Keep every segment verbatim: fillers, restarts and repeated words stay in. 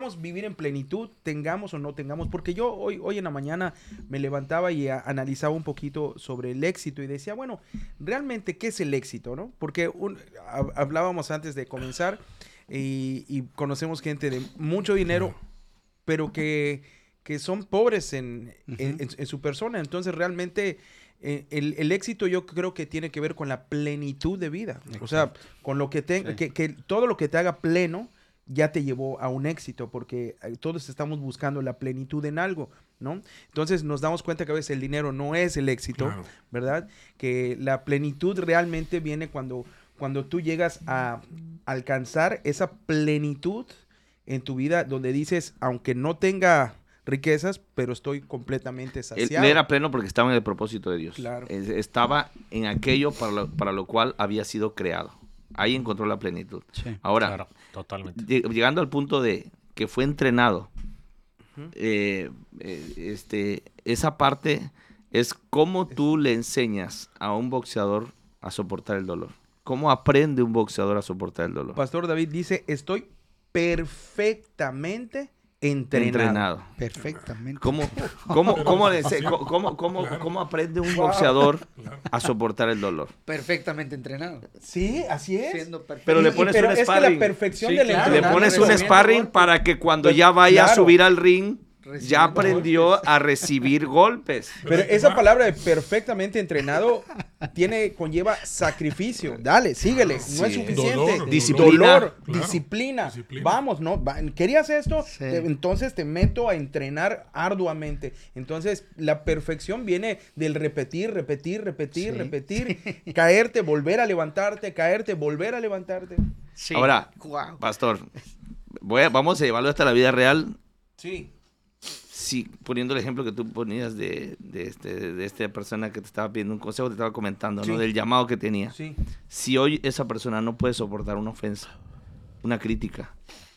queremos vivir en plenitud, tengamos o no tengamos, porque yo hoy, hoy en la mañana me levantaba y a, analizaba un poquito sobre el éxito y decía, bueno, realmente, ¿qué es el éxito, no? Porque un, a, hablábamos antes de comenzar y, y conocemos gente de mucho dinero, pero que, que son pobres en, uh-huh. en, en, en su persona. Entonces, realmente, eh, el, el éxito yo creo que tiene que ver con la plenitud de vida. Exacto. O sea, con lo que, te, sí. que, que todo lo que te haga pleno ya te llevó a un éxito, porque todos estamos buscando la plenitud en algo, ¿no? Entonces, nos damos cuenta que a veces el dinero no es el éxito, claro. ¿verdad? Que la plenitud realmente viene cuando, cuando tú llegas a alcanzar esa plenitud en tu vida, donde dices, aunque no tenga riquezas, pero estoy completamente saciado. Él era pleno porque estaba en el propósito de Dios. Claro. Estaba en aquello para lo, para lo cual había sido creado. Ahí encontró la plenitud. Sí, Ahora, claro, totalmente. Llegando al punto de que fue entrenado, uh-huh. eh, eh, este, esa parte es cómo tú le enseñas a un boxeador a soportar el dolor. ¿Cómo aprende un boxeador a soportar el dolor? Pastor David dice, estoy perfectamente entrenado. entrenado. Perfectamente. ¿Cómo, cómo, cómo, le, cómo, cómo, cómo, claro. ¿Cómo aprende un boxeador claro. a soportar el dolor? Perfectamente entrenado. Sí, así es. Siendo pero le pones y, pero un es sparring. Que la perfección sí, del claro. Le pones un sparring para que cuando pues, ya vaya claro. a subir al ring, ya aprendió golpes. a recibir golpes. Pero esa palabra de perfectamente entrenado tiene, conlleva sacrificio. Dale, síguele. Sí. No es suficiente. Dolor, disciplina. Dolor, claro. disciplina. disciplina. Vamos, ¿no? ¿Querías esto? Sí. Te, entonces te meto a entrenar arduamente. Entonces, la perfección viene del repetir, repetir, repetir, sí. repetir. Caerte, volver a levantarte, caerte, volver a levantarte. Sí. Ahora, wow. Pastor, voy a, vamos a llevarlo hasta la vida real. Sí. Sí, poniendo el ejemplo que tú ponías de, de, este, de esta persona que te estaba pidiendo un consejo, te estaba comentando, sí. ¿no? Del llamado que tenía. Sí. Si hoy esa persona no puede soportar una ofensa, una crítica,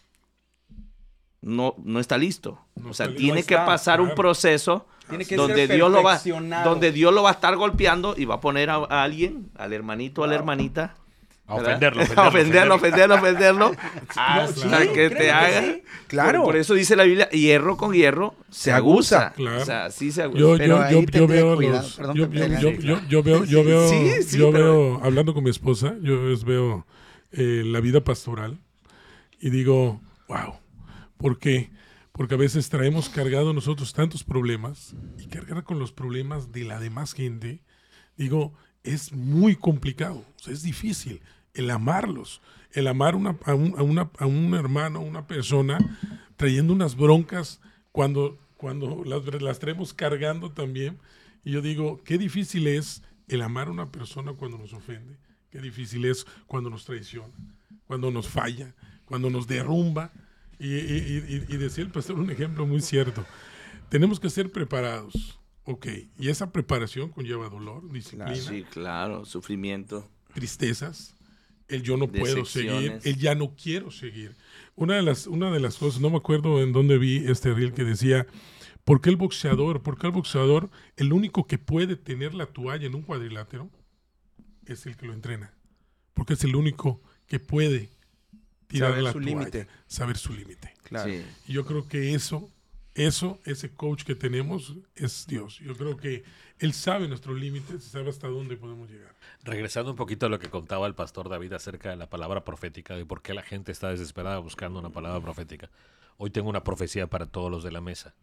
no, no está listo. No o sea, está, tiene no que está, pasar claro. un proceso tiene que donde, ser Dios lo va, donde Dios lo va a estar golpeando y va a poner a, a alguien, al hermanito, wow. a la hermanita, a ofenderlo, ofenderlo, ofenderlo, ofenderlo, ofenderlo, hasta no, sí, que te haga. Que sí. Claro. Por, por eso dice la Biblia, hierro con hierro se, se aguza. Claro. O sea, sí se aguza. Yo, yo, yo, yo veo los, yo, yo, yo, yo, yo veo, yo veo, sí, sí, yo pero... veo, hablando con mi esposa, yo veo eh, la vida pastoral y digo, wow, ¿por qué? Porque a veces traemos cargado nosotros tantos problemas y cargar con los problemas de la demás gente, digo, es muy complicado, o sea, es difícil el amarlos, el amar una, a, un, a, una, a un hermano, a una persona, trayendo unas broncas cuando, cuando las, las traemos cargando también. Y yo digo, qué difícil es el amar a una persona cuando nos ofende, qué difícil es cuando nos traiciona, cuando nos falla, cuando nos derrumba. Y, y, y, y decía el pastor un ejemplo muy cierto, tenemos que ser preparados. Ok, y esa preparación conlleva dolor, disciplina. Sí, claro, sufrimiento. Tristezas, el yo no puedo seguir, el ya no quiero seguir. Una de las, una de las cosas, no me acuerdo en dónde vi este reel que decía, ¿por qué el boxeador, por qué el boxeador, el único que puede tener la toalla en un cuadrilátero es el que lo entrena? Porque es el único que puede tirar saber la su toalla, límite. saber su límite. Claro. Sí. Y yo creo que eso... Eso, ese coach que tenemos es Dios. Yo creo que Él sabe nuestros límites, sabe hasta dónde podemos llegar. Regresando un poquito a lo que contaba el pastor David acerca de la palabra profética y por qué la gente está desesperada buscando una palabra profética. Hoy tengo una profecía para todos los de la mesa.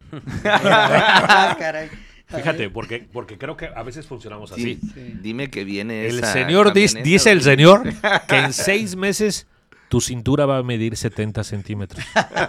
Caray. Fíjate, porque, porque creo que a veces funcionamos así. Sí, sí. Dime que viene el esa Señor dice, dice el Señor que en seis meses tu cintura va a medir setenta centímetros.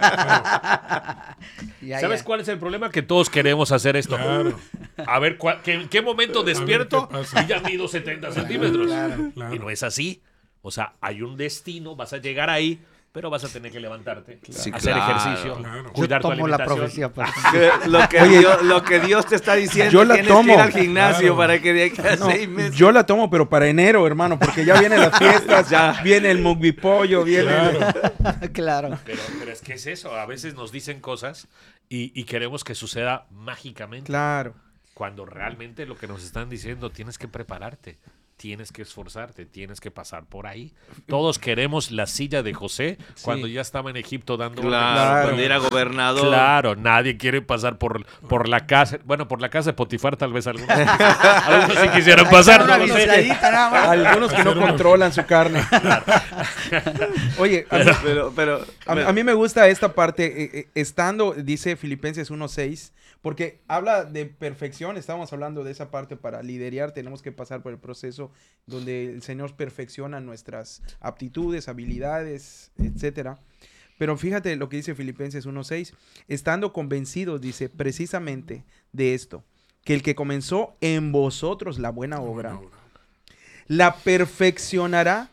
ya, ¿Sabes ya. cuál es el problema? Que todos queremos hacer esto. Claro. A ver, ¿qué, ¿en qué momento despierto? Y ya mido setenta claro, centímetros. Claro, claro. Y no es así. O sea, hay un destino, vas a llegar ahí, pero vas a tener que levantarte, sí, hacer claro, ejercicio, claro. cuidar yo tu tomo alimentación. La profecía, que, lo, que Oye, Dios, lo que Dios te está diciendo, yo la tienes tomo. que ir al gimnasio Claro. para que de aquí a no, seis meses. Yo la tomo, pero para enero, hermano, porque ya vienen las fiestas, ya viene el mugby pollo, viene... Claro. claro. Pero, pero es que es eso, a veces nos dicen cosas y, y queremos que suceda mágicamente. Claro. Cuando realmente lo que nos están diciendo, tienes que prepararte. tienes que esforzarte, tienes que pasar por ahí. Todos queremos la silla de José cuando sí. ya estaba en Egipto dando... Claro, cuando era gobernador. Claro, nadie quiere pasar por, por la casa, bueno, por la casa de Potifar tal vez algunos, algunos sí quisieran pasar. No lo sé. Algunos que no controlan su carne. Claro. Oye, a mí, pero, pero, a, a mí me gusta esta parte, eh, eh, estando, dice Filipenses uno seis, porque habla de perfección, estamos hablando de esa parte para liderar, tenemos que pasar por el proceso donde el Señor perfecciona nuestras aptitudes, habilidades, etcétera. Pero fíjate lo que dice Filipenses uno seis, estando convencidos, dice, precisamente de esto, que el que comenzó en vosotros la buena obra, la perfeccionará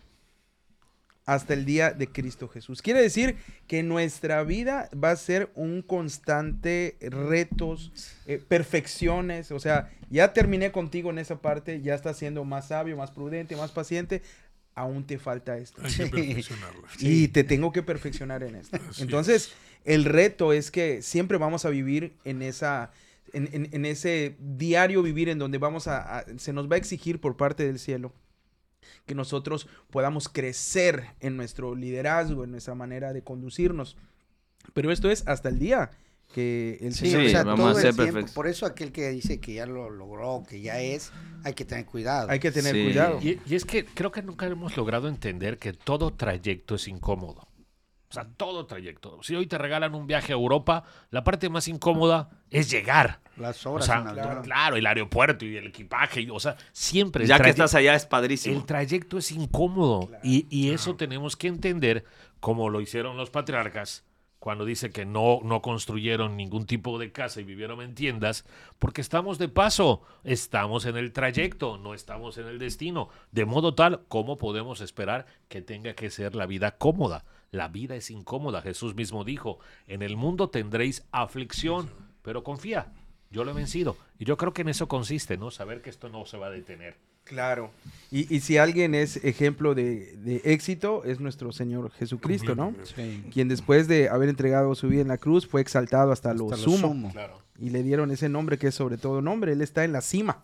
hasta el día de Cristo Jesús. Quiere decir que nuestra vida va a ser un constante retos, eh, perfecciones. O sea, ya terminé contigo en esa parte, ya estás siendo más sabio, más prudente, más paciente. Aún te falta esto. Hay que perfeccionarlo. Sí. Y te tengo que perfeccionar en esto. Así Entonces, es. el reto es que siempre vamos a vivir en esa... En, en, en ese diario vivir en donde vamos a, a... Se nos va a exigir por parte del cielo que nosotros podamos crecer en nuestro liderazgo, en nuestra manera de conducirnos. Pero esto es hasta el día que el sí, Señor... o sea, vamos todo a ser el tiempo. perfectos. Por eso aquel que dice que ya lo logró, que ya es, hay que tener cuidado. Hay que tener Sí. cuidado. Y, y es que creo que nunca hemos logrado entender que todo trayecto es incómodo. O sea, todo trayecto. Si hoy te regalan un viaje a Europa, la parte más incómoda es llegar. Las O horas. sea, en el claro, avión. claro, el aeropuerto y el equipaje. y- O sea, siempre. el Ya que traye- estás allá es padrísimo. El trayecto es incómodo. Claro, y y eso tenemos que entender, como lo hicieron los patriarcas, cuando dice que no, no construyeron ningún tipo de casa y vivieron en tiendas, porque estamos de paso, estamos en el trayecto, no estamos en el destino. De modo tal, ¿cómo podemos esperar que tenga que ser la vida cómoda? La vida es incómoda. Jesús mismo dijo, en el mundo tendréis aflicción, pero confía, yo lo he vencido. Y yo creo que en eso consiste, ¿no? Saber que esto no se va a detener. Claro. Y, y si alguien es ejemplo de, de éxito, es nuestro Señor Jesucristo, ¿no? Sí. Quien después de haber entregado su vida en la cruz fue exaltado hasta, lo, Hasta lo sumo, sumo. Claro. y le dieron ese nombre que es sobre todo nombre. Él está en la cima.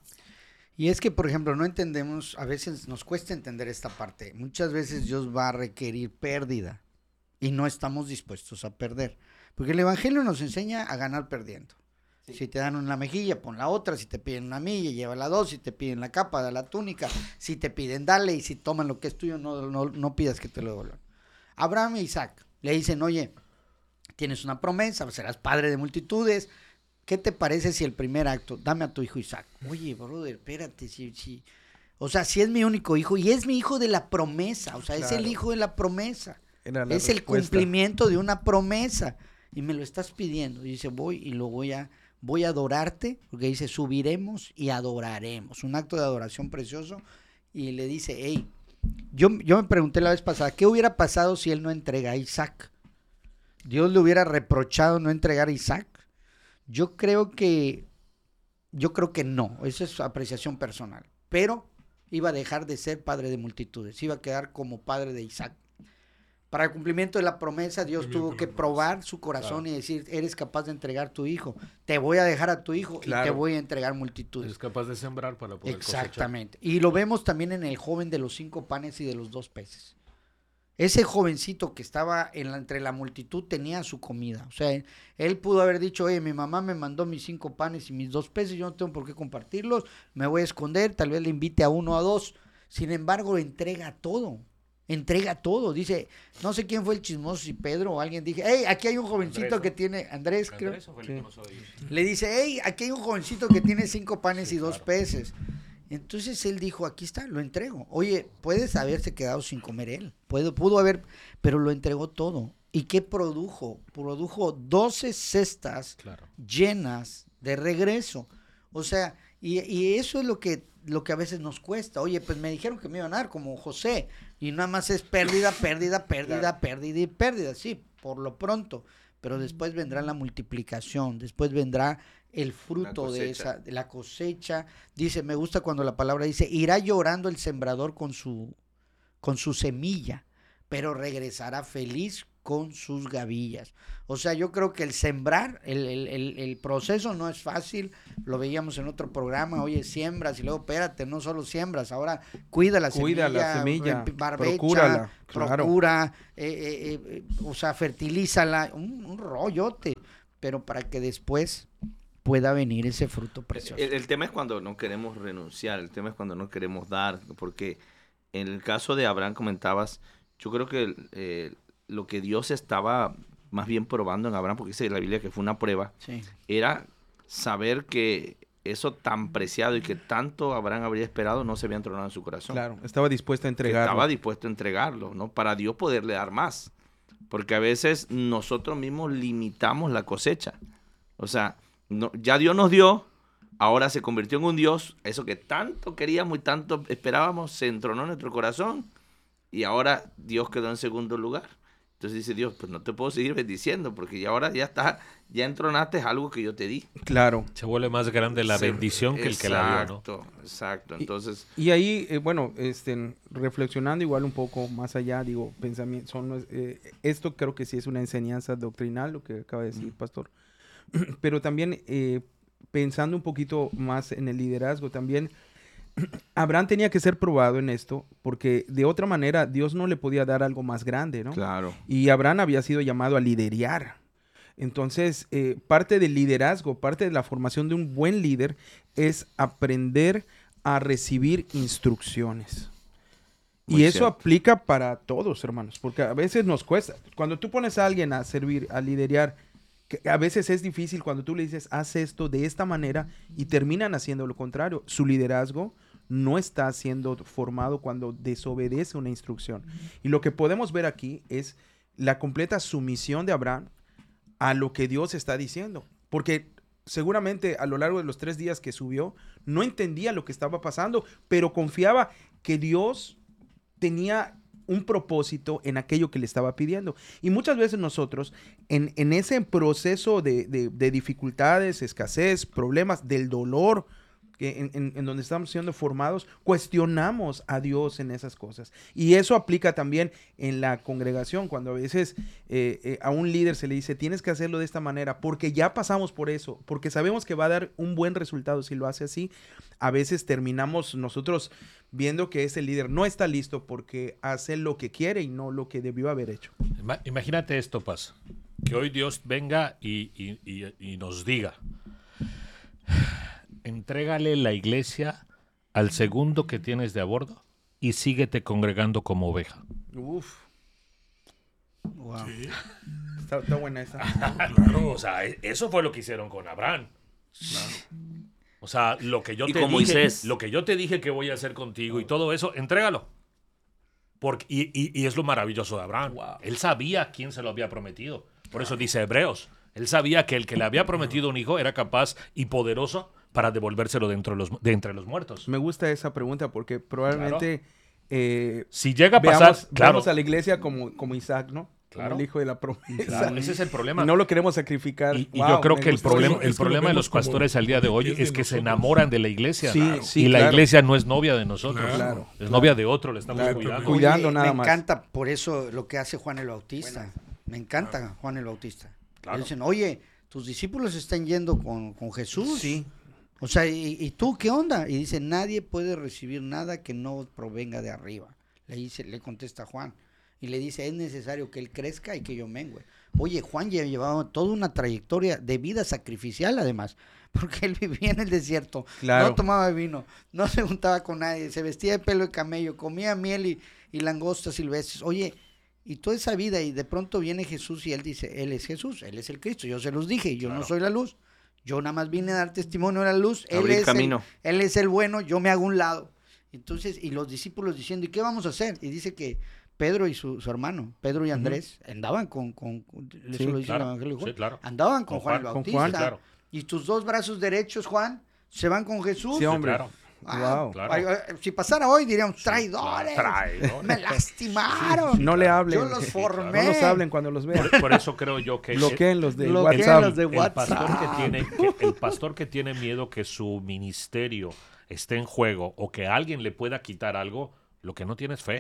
Y es que, por ejemplo, no entendemos, a veces nos cuesta entender esta parte. Muchas veces Dios va a requerir pérdida y no estamos dispuestos a perder. Porque el Evangelio nos enseña a ganar perdiendo. Sí. Si te dan una mejilla, pon la otra. Si te piden una milla, llévala dos. Si te piden la capa, da la túnica. Si te piden, dale. Y si toman lo que es tuyo, no, no, no pidas que te lo devuelvan. Abraham e Isaac le dicen, oye, tienes una promesa, serás padre de multitudes. ¿Qué te parece si el primer acto, dame a tu hijo Isaac? Oye, brother, espérate, si, si, o sea, si es mi único hijo y es mi hijo de la promesa, o sea, Claro. es el hijo de la promesa, Era la es el respuesta. cumplimiento de una promesa y me lo estás pidiendo. Y dice, voy y lo voy a, voy a adorarte, porque dice, subiremos y adoraremos, un acto de adoración precioso. Y le dice, hey, yo, yo me pregunté la vez pasada, ¿qué hubiera pasado si él no entrega a Isaac? ¿Dios le hubiera reprochado no entregar a Isaac? Yo creo que, yo creo que no, esa es apreciación personal, pero iba a dejar de ser padre de multitudes, iba a quedar como padre de Isaac. Para el cumplimiento de la promesa, Dios tuvo que probar su corazón y decir, eres capaz de entregar tu hijo, te voy a dejar a tu hijo Claro. y te voy a entregar multitudes. Es capaz de sembrar para poder cosechar. Exactamente. Y lo vemos también en el joven de los cinco panes y de los dos peces. Ese jovencito que estaba en la, entre la multitud tenía su comida. O sea, él, él pudo haber dicho, oye, mi mamá me mandó mis cinco panes y mis dos peces, yo no tengo por qué compartirlos, me voy a esconder, tal vez le invite a uno o a dos. Sin embargo, entrega todo. Entrega todo. Dice, no sé quién fue el chismoso, si Pedro o alguien dije, hey, aquí hay un jovencito Andrés, que ¿no? tiene, Andrés, creo. Andrés, ¿o fue el que Sí. no soy? Le dice, hey, aquí hay un jovencito que tiene cinco panes Sí, y dos claro. peces. Entonces él dijo, aquí está, lo entrego. Oye, puedes haberse quedado sin comer él. Pudo, pudo haber, pero lo entregó todo. ¿Y qué produjo? Produjo doce cestas Claro. llenas de regreso. O sea, y, y eso es lo que, lo que a veces nos cuesta. Oye, pues me dijeron que me iban a dar como José. Y nada más es pérdida, pérdida, pérdida, Claro. pérdida y pérdida. Sí, por lo pronto. Pero después vendrá la multiplicación, después vendrá el fruto de cosecha. esa, de la cosecha. Dice, me gusta cuando la palabra dice, irá llorando el sembrador con su, con su semilla, pero regresará feliz con sus gavillas. O sea, yo creo que el sembrar, el, el, el, el proceso no es fácil, lo veíamos en otro programa, oye, siembras y luego espérate, no solo siembras, ahora cuida la cuida semilla, la semilla, barbecha, procúrala, claro. procura, eh, eh, eh, o sea, fertilízala, un, un rollote, pero para que después pueda venir ese fruto precioso. El, el tema es cuando no queremos renunciar, el tema es cuando no queremos dar, porque en el caso de Abraham comentabas, yo creo que eh, lo que Dios estaba más bien probando en Abraham, porque dice la Biblia que fue una prueba, sí. era saber que eso tan preciado y que tanto Abraham habría esperado no se había entronado en su corazón. Claro, estaba dispuesto a entregarlo. Estaba dispuesto a entregarlo, ¿no? Para Dios poderle dar más. Porque a veces nosotros mismos limitamos la cosecha. O sea, no, ya Dios nos dio, ahora se convirtió en un Dios, eso que tanto queríamos y tanto esperábamos, se entronó en nuestro corazón y ahora Dios quedó en segundo lugar. Entonces dice Dios, pues no te puedo seguir bendiciendo porque ya ahora ya está, ya entronaste algo que yo te di. Claro. Se vuelve más grande la Se, bendición que el que la dio, ¿no? Exacto, exacto. Entonces... Y, y ahí, eh, bueno, este, reflexionando igual un poco más allá, digo, pensamiento, son, eh, esto creo que sí es una enseñanza doctrinal, lo que acaba de decir, mm. Pastor. Pero también eh, pensando un poquito más en el liderazgo, también Abraham tenía que ser probado en esto, porque de otra manera Dios no le podía dar algo más grande, ¿no? Claro. Y Abraham había sido llamado a liderar. Entonces, eh, parte del liderazgo, parte de la formación de un buen líder es aprender a recibir instrucciones. Muy y eso cierto. Aplica para todos, hermanos, porque a veces nos cuesta. Cuando tú pones a alguien a servir, a liderar, que a veces es difícil cuando tú le dices, haz esto de esta manera y terminan haciendo lo contrario. Su liderazgo no está siendo formado cuando desobedece una instrucción. Y lo que podemos ver aquí es la completa sumisión de Abraham a lo que Dios está diciendo. Porque seguramente a lo largo de los tres días que subió, no entendía lo que estaba pasando, pero confiaba que Dios tenía un propósito en aquello que le estaba pidiendo. Y muchas veces nosotros, en, en ese proceso de, de, de dificultades, escasez, problemas, del dolor, que en, en, en donde estamos siendo formados, cuestionamos a Dios en esas cosas. Y eso aplica también en la congregación, cuando a veces eh, eh, a un líder se le dice, tienes que hacerlo de esta manera, porque ya pasamos por eso, porque sabemos que va a dar un buen resultado si lo hace así. A veces terminamos nosotros viendo que ese líder no está listo porque hace lo que quiere y no lo que debió haber hecho. Imagínate esto, Paz, que hoy Dios venga y, y, y, y nos diga, entrégale la iglesia al segundo que tienes de a bordo y síguete congregando como oveja. Uf. Wow. Sí. Está, está buena esa. Claro. O sea, eso fue lo que hicieron con Abraham. Claro. O sea, lo que yo y te con dije, Moisés. lo que yo te dije que voy a hacer contigo y todo eso, entrégalo. Porque, y, y, y es lo maravilloso de Abraham. Wow. Él sabía quién se lo había prometido. Por eso dice Hebreos. Él sabía que el que le había prometido un hijo era capaz y poderoso para devolvérselo de entre los, de entre los muertos. Me gusta esa pregunta porque probablemente claro. eh, si llega a veamos, pasar, claro. veamos a la iglesia como, como Isaac, ¿no? Claro. Como el hijo de la promesa. Claro, ese es el problema. Y no lo queremos sacrificar. Y, y wow, yo creo que el gustó. problema, Es el que problema de los pastores como, al día de hoy es, es que se enamoran de la iglesia. Sí, claro. sí, y claro. la iglesia no es novia de nosotros. Claro, es claro. novia de otro, le estamos Claro, cuidando. cuidando Oye, nada me más. Me encanta por eso lo que hace Juan el Bautista. Bueno. Me encanta claro. Juan el Bautista. Claro. Dicen, oye, tus discípulos están yendo con, con Jesús. Sí. O sea, ¿y, ¿y tú qué onda? Y dice, nadie puede recibir nada que no provenga de arriba. Le dice, le contesta Juan. Y le dice, es necesario que él crezca y que yo mengüe. Oye, Juan ya llevaba toda una trayectoria de vida sacrificial, además, porque él vivía en el desierto, claro. No tomaba vino, no se juntaba con nadie, se vestía de pelo de camello, comía miel y, y langostas silvestres. Oye, y toda esa vida, y de pronto viene Jesús y él dice, él es Jesús, él es el Cristo, yo se los dije, yo claro. no soy la luz, yo nada más vine a dar testimonio de la luz, él es, el, él es el bueno, yo me hago un lado. Entonces, y los discípulos diciendo, ¿y qué vamos a hacer? Y dice que Pedro y su, su hermano, Pedro y Andrés, uh-huh. andaban con, con, con eso sí, lo dice claro, el Evangelio de Juan, sí, claro. andaban con, con Juan, Juan el Bautista, Juan, claro. Y tus dos brazos derechos, Juan, se van con Jesús. Sí, hombre. Claro. Ah, wow. Claro. Si pasara hoy diríamos, traidores, sí, claro, traidores. Me lastimaron. Sí, no le hablen. Yo los formé. No nos hablen cuando los vean. Por, por eso creo yo que... Bloqueen los de Bloqueen WhatsApp. los de el, WhatsApp. pastor que tiene, que, el pastor que tiene miedo que su ministerio esté en juego o que alguien le pueda quitar algo, lo que no tiene es fe.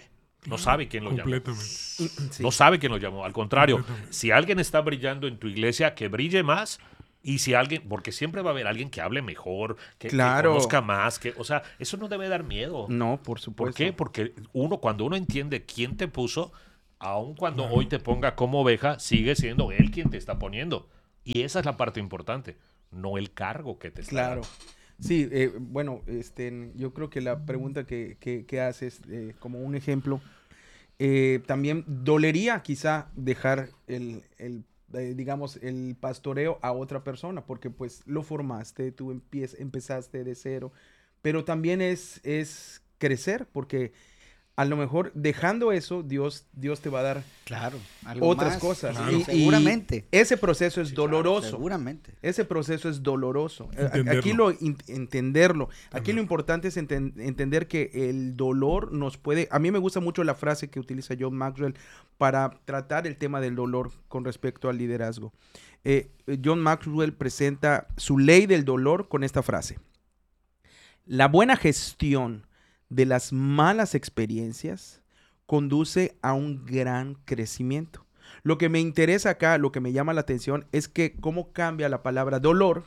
No sabe quién lo llamó. Completamente. Sí. No sabe quién lo llamó. Al contrario, si alguien está brillando en tu iglesia, que brille más. Y si alguien, porque siempre va a haber alguien que hable mejor, que, claro. que conozca más, que, o sea, eso no debe dar miedo. No, por supuesto. ¿Por qué? Porque uno, cuando uno entiende quién te puso, aun cuando claro. hoy te ponga como oveja, sigue siendo él quien te está poniendo. Y esa es la parte importante, no el cargo que te está Claro. dando. Sí, eh, bueno, este, yo creo que la pregunta que, que, que haces, eh, como un ejemplo, eh, también dolería quizá dejar el, el, eh, digamos, el pastoreo a otra persona, porque pues lo formaste, tú empiez, empezaste de cero, pero también es, es crecer, porque a lo mejor dejando eso, Dios, Dios te va a dar claro, algo otras más, cosas. Claro. Y, seguramente. Y ese proceso es sí, doloroso. Claro, seguramente. Ese proceso es doloroso. Entenderlo. Aquí lo in, entenderlo. También. Aquí lo importante es enten, entender que el dolor nos puede. A mí me gusta mucho la frase que utiliza John Maxwell para tratar el tema del dolor con respecto al liderazgo. Eh, John Maxwell presenta su ley del dolor con esta frase: la buena gestión de las malas experiencias conduce a un gran crecimiento. Lo que me interesa acá, lo que me llama la atención es que cómo cambia la palabra dolor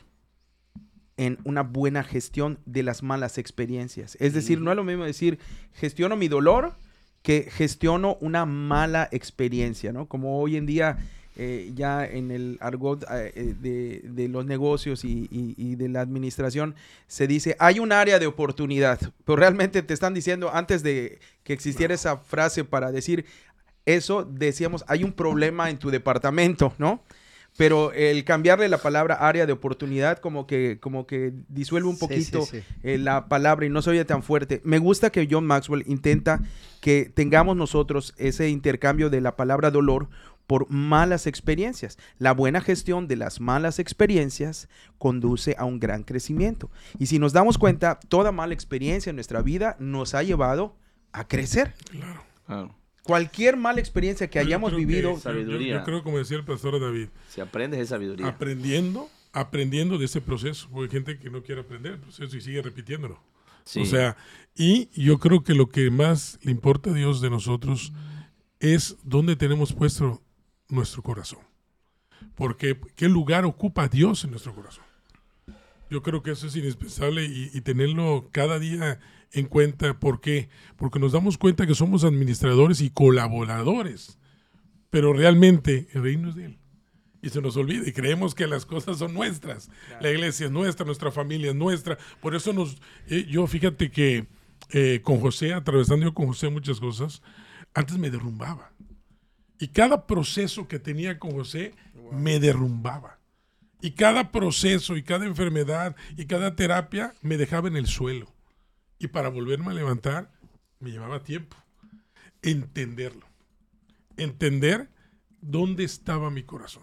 en una buena gestión de las malas experiencias. Es decir, no es lo mismo decir gestiono mi dolor que gestiono una mala experiencia, ¿no? Como hoy en día eh, ya en el argot eh, de, de los negocios y, y, y de la administración se dice, hay un área de oportunidad, pero realmente te están diciendo, antes de que existiera esa frase para decir eso, decíamos, hay un problema en tu departamento, ¿no? Pero el cambiarle la palabra área de oportunidad como que, como que disuelve un poquito sí, sí, sí. Eh, la palabra y no se oye tan fuerte. Me gusta que John Maxwell intenta que tengamos nosotros ese intercambio de la palabra dolor por malas experiencias. La buena gestión de las malas experiencias conduce a un gran crecimiento. Y si nos damos cuenta, toda mala experiencia en nuestra vida nos ha llevado a crecer. Claro. Claro. Cualquier mala experiencia que Yo hayamos vivido. Que, sabiduría. Yo, yo creo, como decía el pastor David, si aprendes es sabiduría. Aprendiendo, aprendiendo de ese proceso. Porque hay gente que no quiere aprender el proceso y sigue repitiéndolo. Sí. O sea, y yo creo que lo que más le importa a Dios de nosotros es dónde tenemos puesto nuestro corazón. Porque qué lugar ocupa Dios en nuestro corazón. Yo creo que eso es indispensable y, y tenerlo cada día en cuenta. ¿Por qué? Porque nos damos cuenta que somos administradores y colaboradores, pero realmente el reino es de Él. Y se nos olvida y creemos que las cosas son nuestras. Claro. La iglesia es nuestra, nuestra familia es nuestra. Por eso nos, eh, yo fíjate que eh, con José, atravesando yo con José muchas cosas, antes me derrumbaba. Y cada proceso que tenía con José wow. me derrumbaba. Y cada proceso y cada enfermedad y cada terapia me dejaba en el suelo. Y para volverme a levantar me llevaba tiempo. Entenderlo. Entender dónde estaba mi corazón.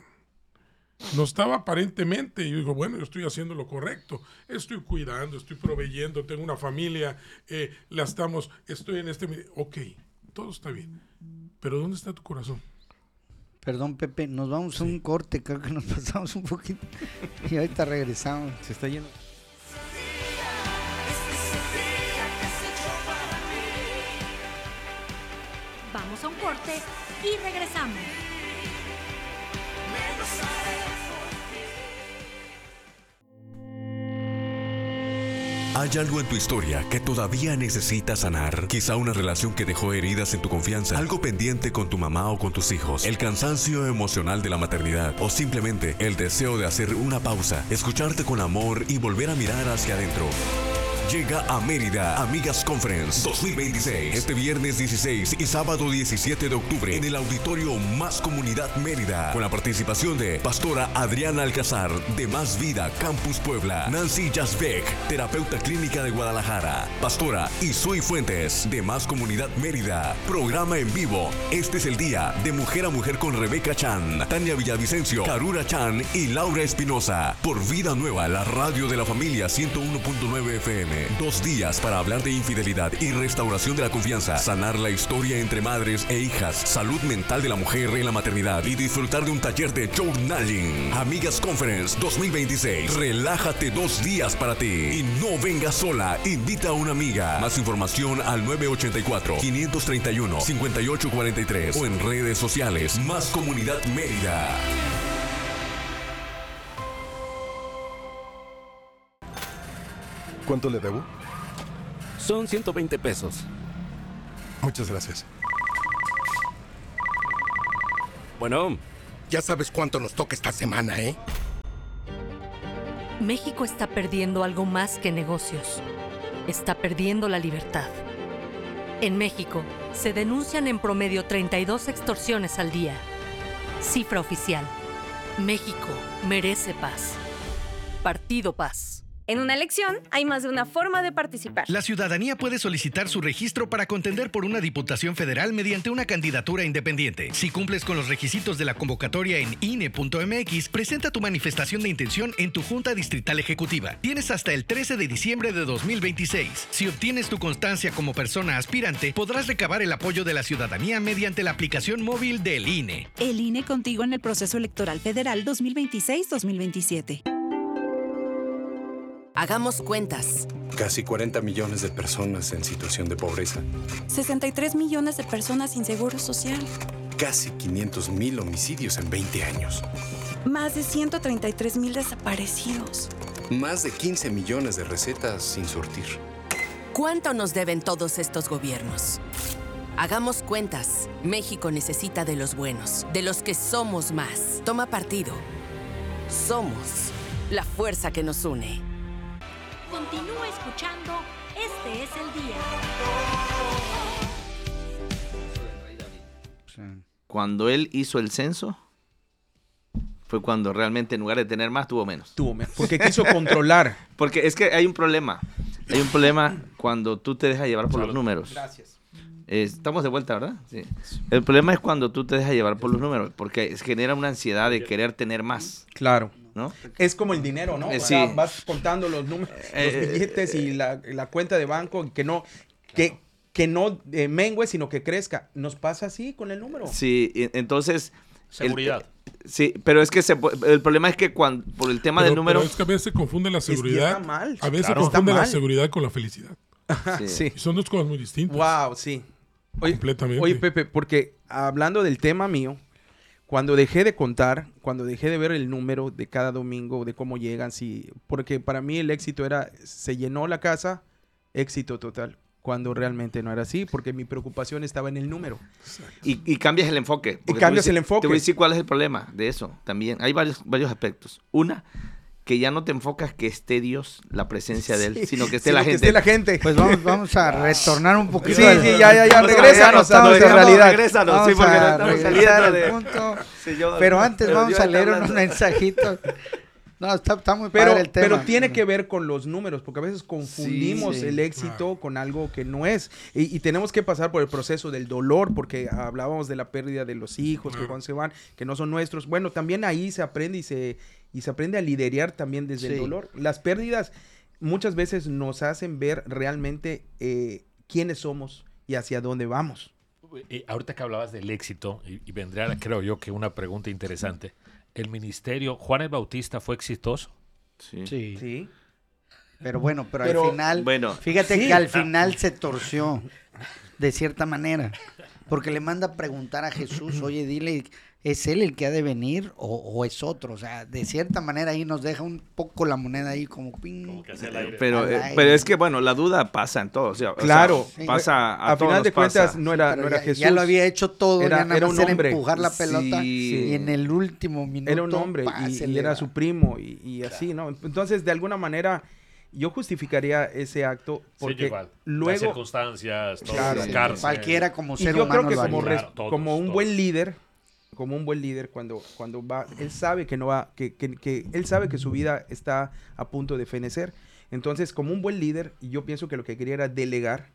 No estaba aparentemente. Yo digo, bueno, yo estoy haciendo lo correcto. Estoy cuidando, estoy proveyendo, tengo una familia, eh, la estamos, estoy en este... Ok, todo está bien. Pero ¿dónde está tu corazón? Perdón, Pepe, nos vamos sí. a un corte, creo que nos pasamos un poquito y ahorita regresamos. Se está yendo. Vamos a un corte y regresamos. ¿Hay algo en tu historia que todavía necesita sanar? Quizá una relación que dejó heridas en tu confianza, algo pendiente con tu mamá o con tus hijos, el cansancio emocional de la maternidad o simplemente el deseo de hacer una pausa, escucharte con amor y volver a mirar hacia adentro. Llega a Mérida Amigas Conference dos mil veintiséis, este viernes dieciséis y sábado diecisiete de octubre en el Auditorio Más Comunidad Mérida, con la participación de Pastora Adriana Alcázar de Más Vida Campus Puebla, Nancy Jasbeck, terapeuta clínica de Guadalajara, Pastora Isui Fuentes de Más Comunidad Mérida, programa en vivo. Este es el día de Mujer a Mujer con Rebeca Chan, Tania Villavicencio, Karura Chan y Laura Espinosa, por Vida Nueva, la radio de la familia ciento uno punto nueve F M. M. Dos días para hablar de infidelidad y restauración de la confianza, sanar la historia entre madres e hijas, salud mental de la mujer en la maternidad y disfrutar de un taller de journaling. Amigas Conference dos mil veintiséis. Relájate dos días para ti. Y no vengas sola, invita a una amiga. Más información al nueve ocho cuatro, cinco tres uno, cinco ocho cuatro tres o en redes sociales. Más Comunidad Mérida. ¿Cuánto le debo? Son ciento veinte pesos. Muchas gracias. Bueno, ya sabes cuánto nos toca esta semana, ¿eh? México está perdiendo algo más que negocios. Está perdiendo la libertad. En México, se denuncian en promedio treinta y dos extorsiones al día. Cifra oficial. México merece paz. Partido Paz. En una elección hay más de una forma de participar. La ciudadanía puede solicitar su registro para contender por una diputación federal mediante una candidatura independiente. Si cumples con los requisitos de la convocatoria en I N E punto M X, presenta tu manifestación de intención en tu Junta Distrital Ejecutiva. Tienes hasta el trece de diciembre de dos mil veintiséis. Si obtienes tu constancia como persona aspirante, podrás recabar el apoyo de la ciudadanía mediante la aplicación móvil del I N E. El I N E contigo en el proceso electoral federal dos mil veintiséis dos mil veintisiete. Hagamos cuentas. Casi cuarenta millones de personas en situación de pobreza. sesenta y tres millones de personas sin seguro social. Casi quinientos mil homicidios en veinte años. Más de ciento treinta y tres mil desaparecidos. Más de quince millones de recetas sin surtir. ¿Cuánto nos deben todos estos gobiernos? Hagamos cuentas. México necesita de los buenos, de los que somos más. Toma partido. Somos la fuerza que nos une. Continúa escuchando, este es el día. Cuando él hizo el censo, fue cuando realmente en lugar de tener más, tuvo menos. Tuvo menos, porque quiso controlar. Porque es que hay un problema. Hay un problema cuando tú te dejas llevar por los números. Gracias. Eh, estamos de vuelta, ¿verdad? Sí. El problema es cuando tú te dejas llevar por los números, porque es, genera una ansiedad de querer tener más. Claro. ¿No? Es como el dinero, ¿no? Eh, O sea, sí. vas contando los números, Eh, los billetes y la, la cuenta de banco, que no, que, que no eh, mengue, sino que crezca. Nos pasa así con el número. Sí, y- entonces... Seguridad. el- sí, pero es que se, pu- el problema es que cuando, por el tema Pero- del número... pero es que a veces se confunde la Es que seguridad. está mal. A veces Claro. se confunde Está la mal. seguridad con la felicidad. Sí. Sí. Y son dos cosas muy distintas. Wow, sí. Oye, Completamente. Oye, Pepe, porque hablando del tema mío, cuando dejé de contar, cuando dejé de ver el número de cada domingo, de cómo llegan, sí, porque para mí el éxito era, se llenó la casa, éxito total, cuando realmente no era así, porque mi preocupación estaba en el número. Y, y cambias el enfoque. Y porque te voy a cambias decir- el enfoque. Te voy a decir cuál es el problema de eso también. Hay varios, varios aspectos. Una, que ya no te enfocas que esté Dios, la presencia de Él, Sí, sino que esté sino la que gente. esté la gente. Pues vamos, vamos a retornar un poquito. Sí, al- sí, ya, ya, ya, Vamos a- regrésanos estamos a nuestra regresando, realidad. Regrésanos, Vamos sí, porque a no estamos regresar saliendo al de- punto. Sí, yo- Pero antes pero vamos yo a está leer unos hablando. mensajitos. No, está, está muy Pero, padre el tema. pero tiene que ver con los números, porque a veces confundimos Sí, sí. el éxito con algo que no es. Y, y tenemos que pasar por el proceso del dolor, porque hablábamos de la pérdida de los hijos, que cuando se van, que no son nuestros. Bueno, también ahí se aprende y se, y se aprende a lidiar también desde el Sí. dolor. Las pérdidas muchas veces nos hacen ver realmente eh, quiénes somos y hacia dónde vamos. Eh, ahorita que hablabas del éxito, y, y vendrá, creo yo, que una pregunta interesante. ¿El ministerio, Juan el Bautista, fue exitoso? Sí. Sí. Sí. Pero bueno, pero, Pero, al final, bueno, fíjate sí. que al final se torció de cierta manera, porque le manda a preguntar a Jesús, oye, dile, ¿es él el que ha de venir o, o es otro? O sea, de cierta manera ahí nos deja un poco la moneda ahí como ping. Como que hacia el aire. Pero, Al eh, aire. pero es que, bueno, la duda pasa en todo. O sea, o sea, Claro. pasa a, A todos final de nos pasa. cuentas, no era, Pero no era ya, Jesús. ya lo había hecho todo, Era- ya nada era más un era hombre. empujar la pelota Sí. y en el último minuto Era un hombre y- y, pásele, era va. su primo y, y así, ¿no? Entonces, de alguna manera, yo justificaría ese acto Sí, porque igual. Las luego... circunstancias, todo, Claro. la Sí. cárcel. Cualquiera como Y ser yo humano creo que lo como, haría. res- Claro, todos, como un todos. buen líder, como un buen líder, cuando, cuando va, él sabe que no va, que, que, que él sabe que su vida está a punto de fenecer. Entonces, como un buen líder, yo pienso que lo que quería era delegar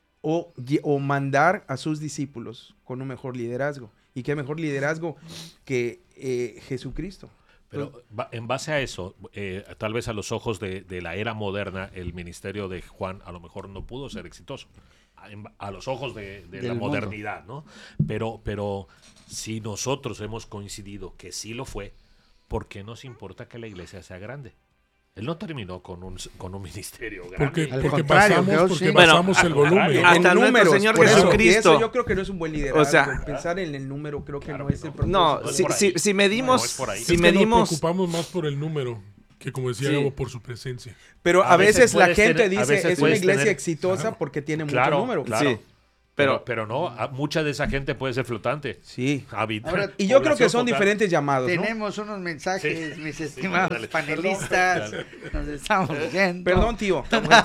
o, lle- o mandar a sus discípulos con un mejor liderazgo. ¿Y qué mejor liderazgo que eh, Jesucristo? Pero en base a eso, eh, tal vez a los ojos de, de la era moderna, el ministerio de Juan a lo mejor no pudo ser exitoso. A, a los ojos de, de la mundo. modernidad, ¿no? Pero, pero si nosotros hemos coincidido que sí lo fue, ¿por qué nos importa que la iglesia sea grande? Él no terminó con un, con un ministerio grande. Porque, porque pasamos, porque pasamos bueno, el volumen. Hasta el número, Señor Jesucristo. Eso yo creo que no es un buen liderazgo. O sea, pensar en el número creo que claro, no es el propósito. No, si, si, si medimos... No, si es medimos... nos preocupamos más por el número que, como decía Gabo, sí. por su presencia. Pero a, a veces, veces la gente tener, dice, es una iglesia tener, exitosa claro, porque tiene claro, mucho número. Claro. Sí. Pero, pero no, mucha de esa gente puede ser flotante. Sí. Habita, Ahora, y yo creo que son flotante. diferentes llamados, ¿no? Tenemos unos mensajes, sí. mis estimados sí, panelistas. Perdón, nos estamos viendo. Perdón, tío.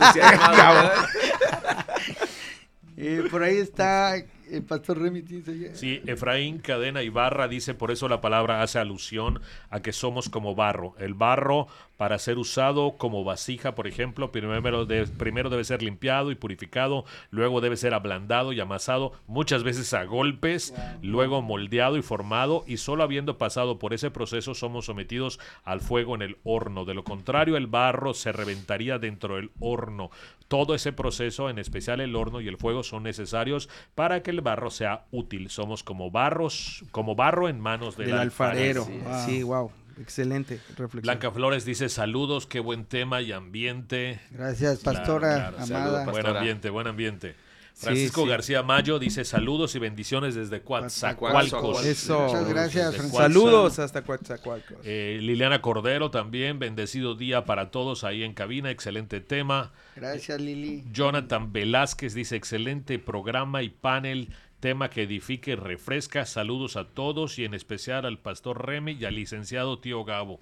eh, por ahí está el pastor Remy. Dice, sí, Efraín Cadena Ibarra dice, por eso la palabra hace alusión a que somos como barro. El barro, para ser usado como vasija, por ejemplo, primero, de, primero debe ser limpiado y purificado, luego debe ser ablandado y amasado, muchas veces a golpes, wow. luego moldeado y formado, y solo habiendo pasado por ese proceso somos sometidos al fuego en el horno. De lo contrario, el barro se reventaría dentro del horno. Todo ese proceso, en especial el horno y el fuego, son necesarios para que el barro sea útil. Somos como barros, como barro en manos del, del alfarero. alfarero. Wow. Sí, wow. Excelente reflexión. Blanca Flores dice, saludos, qué buen tema y ambiente. Gracias, pastora, claro, claro, amada. Saludos, buen ambiente, buen ambiente. Francisco sí, sí. García Mayo dice, saludos y bendiciones desde Coatzacoalcos. Eso. Muchas gracias, Francisco. Saludos hasta Coatzacoalcos. Eh, Liliana Cordero también, bendecido día para todos ahí en cabina, excelente tema. Gracias, Lili. Jonathan Velázquez dice, excelente programa y panel, tema que edifique y refresca. Saludos a todos y en especial al pastor Remy y al licenciado tío Gabo.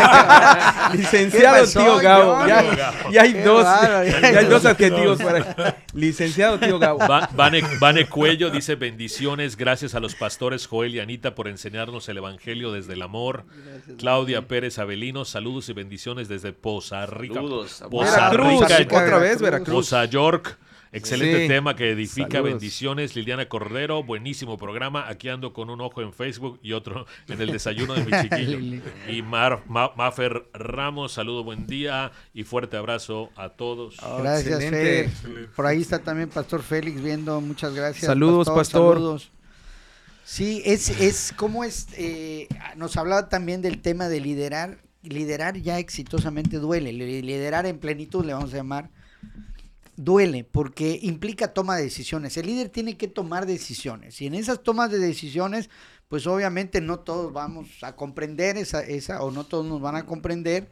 Licenciado tío Gabo. Ya, ya hay dos, ya hay dos adjetivos para licenciado tío Gabo. Va, Vane, Vane Cuello dice, bendiciones, gracias a los pastores Joel y Anita por enseñarnos el evangelio desde el amor. Gracias, Claudia Remy. Pérez Avelino, saludos y bendiciones desde Poza Rica. Saludos. Poza Veracruz, Rica, otra vez Veracruz. Poza York. Excelente sí. tema que edifica. Saludos. Bendiciones, Liliana Cordero, buenísimo programa. Aquí ando con un ojo en Facebook y otro en el desayuno de mi chiquillo. Y Mar, Ma, Mafer Ramos, saludo, buen día y fuerte abrazo a todos. Oh, gracias, Fer. Por ahí está también Pastor Félix viendo, muchas gracias. Saludos, Pastor. pastor. Saludos. Sí, es, es como es, eh, nos hablaba también del tema de liderar. Liderar ya exitosamente duele. Liderar en plenitud, le vamos a llamar. Duele porque implica toma de decisiones. El líder tiene que tomar decisiones y en esas tomas de decisiones, pues obviamente no todos vamos a comprender esa, esa o no todos nos van a comprender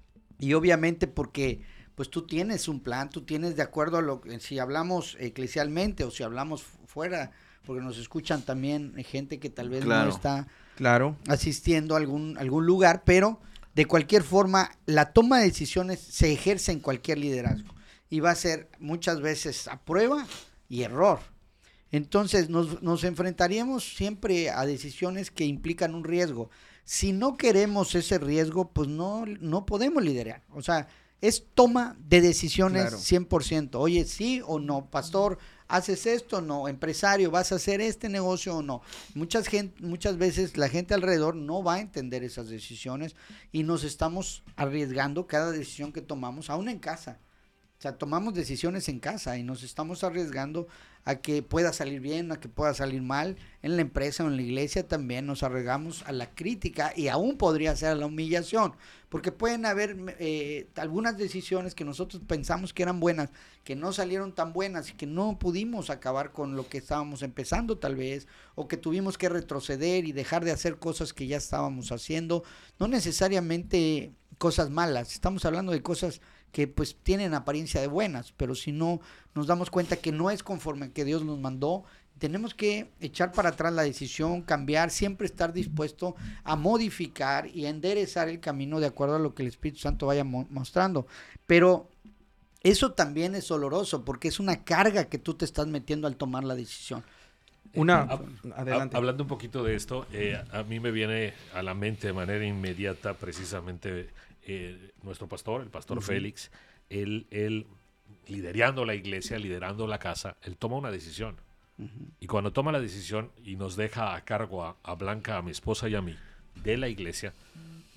y obviamente porque pues tú tienes un plan, tú tienes de acuerdo a lo que, si hablamos eclesialmente o si hablamos fuera, porque nos escuchan también gente que tal vez claro. no está claro. asistiendo a algún, algún lugar, pero de cualquier forma la toma de decisiones se ejerce en cualquier liderazgo. Y va a ser muchas veces a prueba y error. Entonces nos, nos enfrentaríamos siempre a decisiones que implican un riesgo. Si no queremos ese riesgo, pues no, no podemos liderar. O sea, es toma de decisiones claro. cien por ciento. Oye, sí o no, pastor, ¿haces esto o no? Empresario, ¿vas a hacer este negocio o no? Muchas, gente, muchas veces la gente alrededor no va a entender esas decisiones y nos estamos arriesgando cada decisión que tomamos, aún en casa. O sea, tomamos decisiones en casa y nos estamos arriesgando a que pueda salir bien, a que pueda salir mal. En la empresa o en la iglesia también nos arriesgamos a la crítica y aún podría ser a la humillación. Porque pueden haber eh, algunas decisiones que nosotros pensamos que eran buenas, que no salieron tan buenas y que no pudimos acabar con lo que estábamos empezando tal vez, o que tuvimos que retroceder y dejar de hacer cosas que ya estábamos haciendo. No necesariamente cosas malas, estamos hablando de cosas que pues tienen apariencia de buenas, pero si no nos damos cuenta que no es conforme a que Dios nos mandó, tenemos que echar para atrás la decisión, cambiar, siempre estar dispuesto a modificar y a enderezar el camino de acuerdo a lo que el Espíritu Santo vaya mo- mostrando. Pero eso también es doloroso porque es una carga que tú te estás metiendo al tomar la decisión. Una, eh, adelante. Hablando un poquito de esto, eh, a mí me viene a la mente de manera inmediata precisamente eh, nuestro pastor, el pastor uh-huh. Félix, él, él liderando la iglesia, liderando la casa, él toma una decisión. Uh-huh. Y cuando toma la decisión y nos deja a cargo a, a Blanca, a mi esposa y a mí, de la iglesia,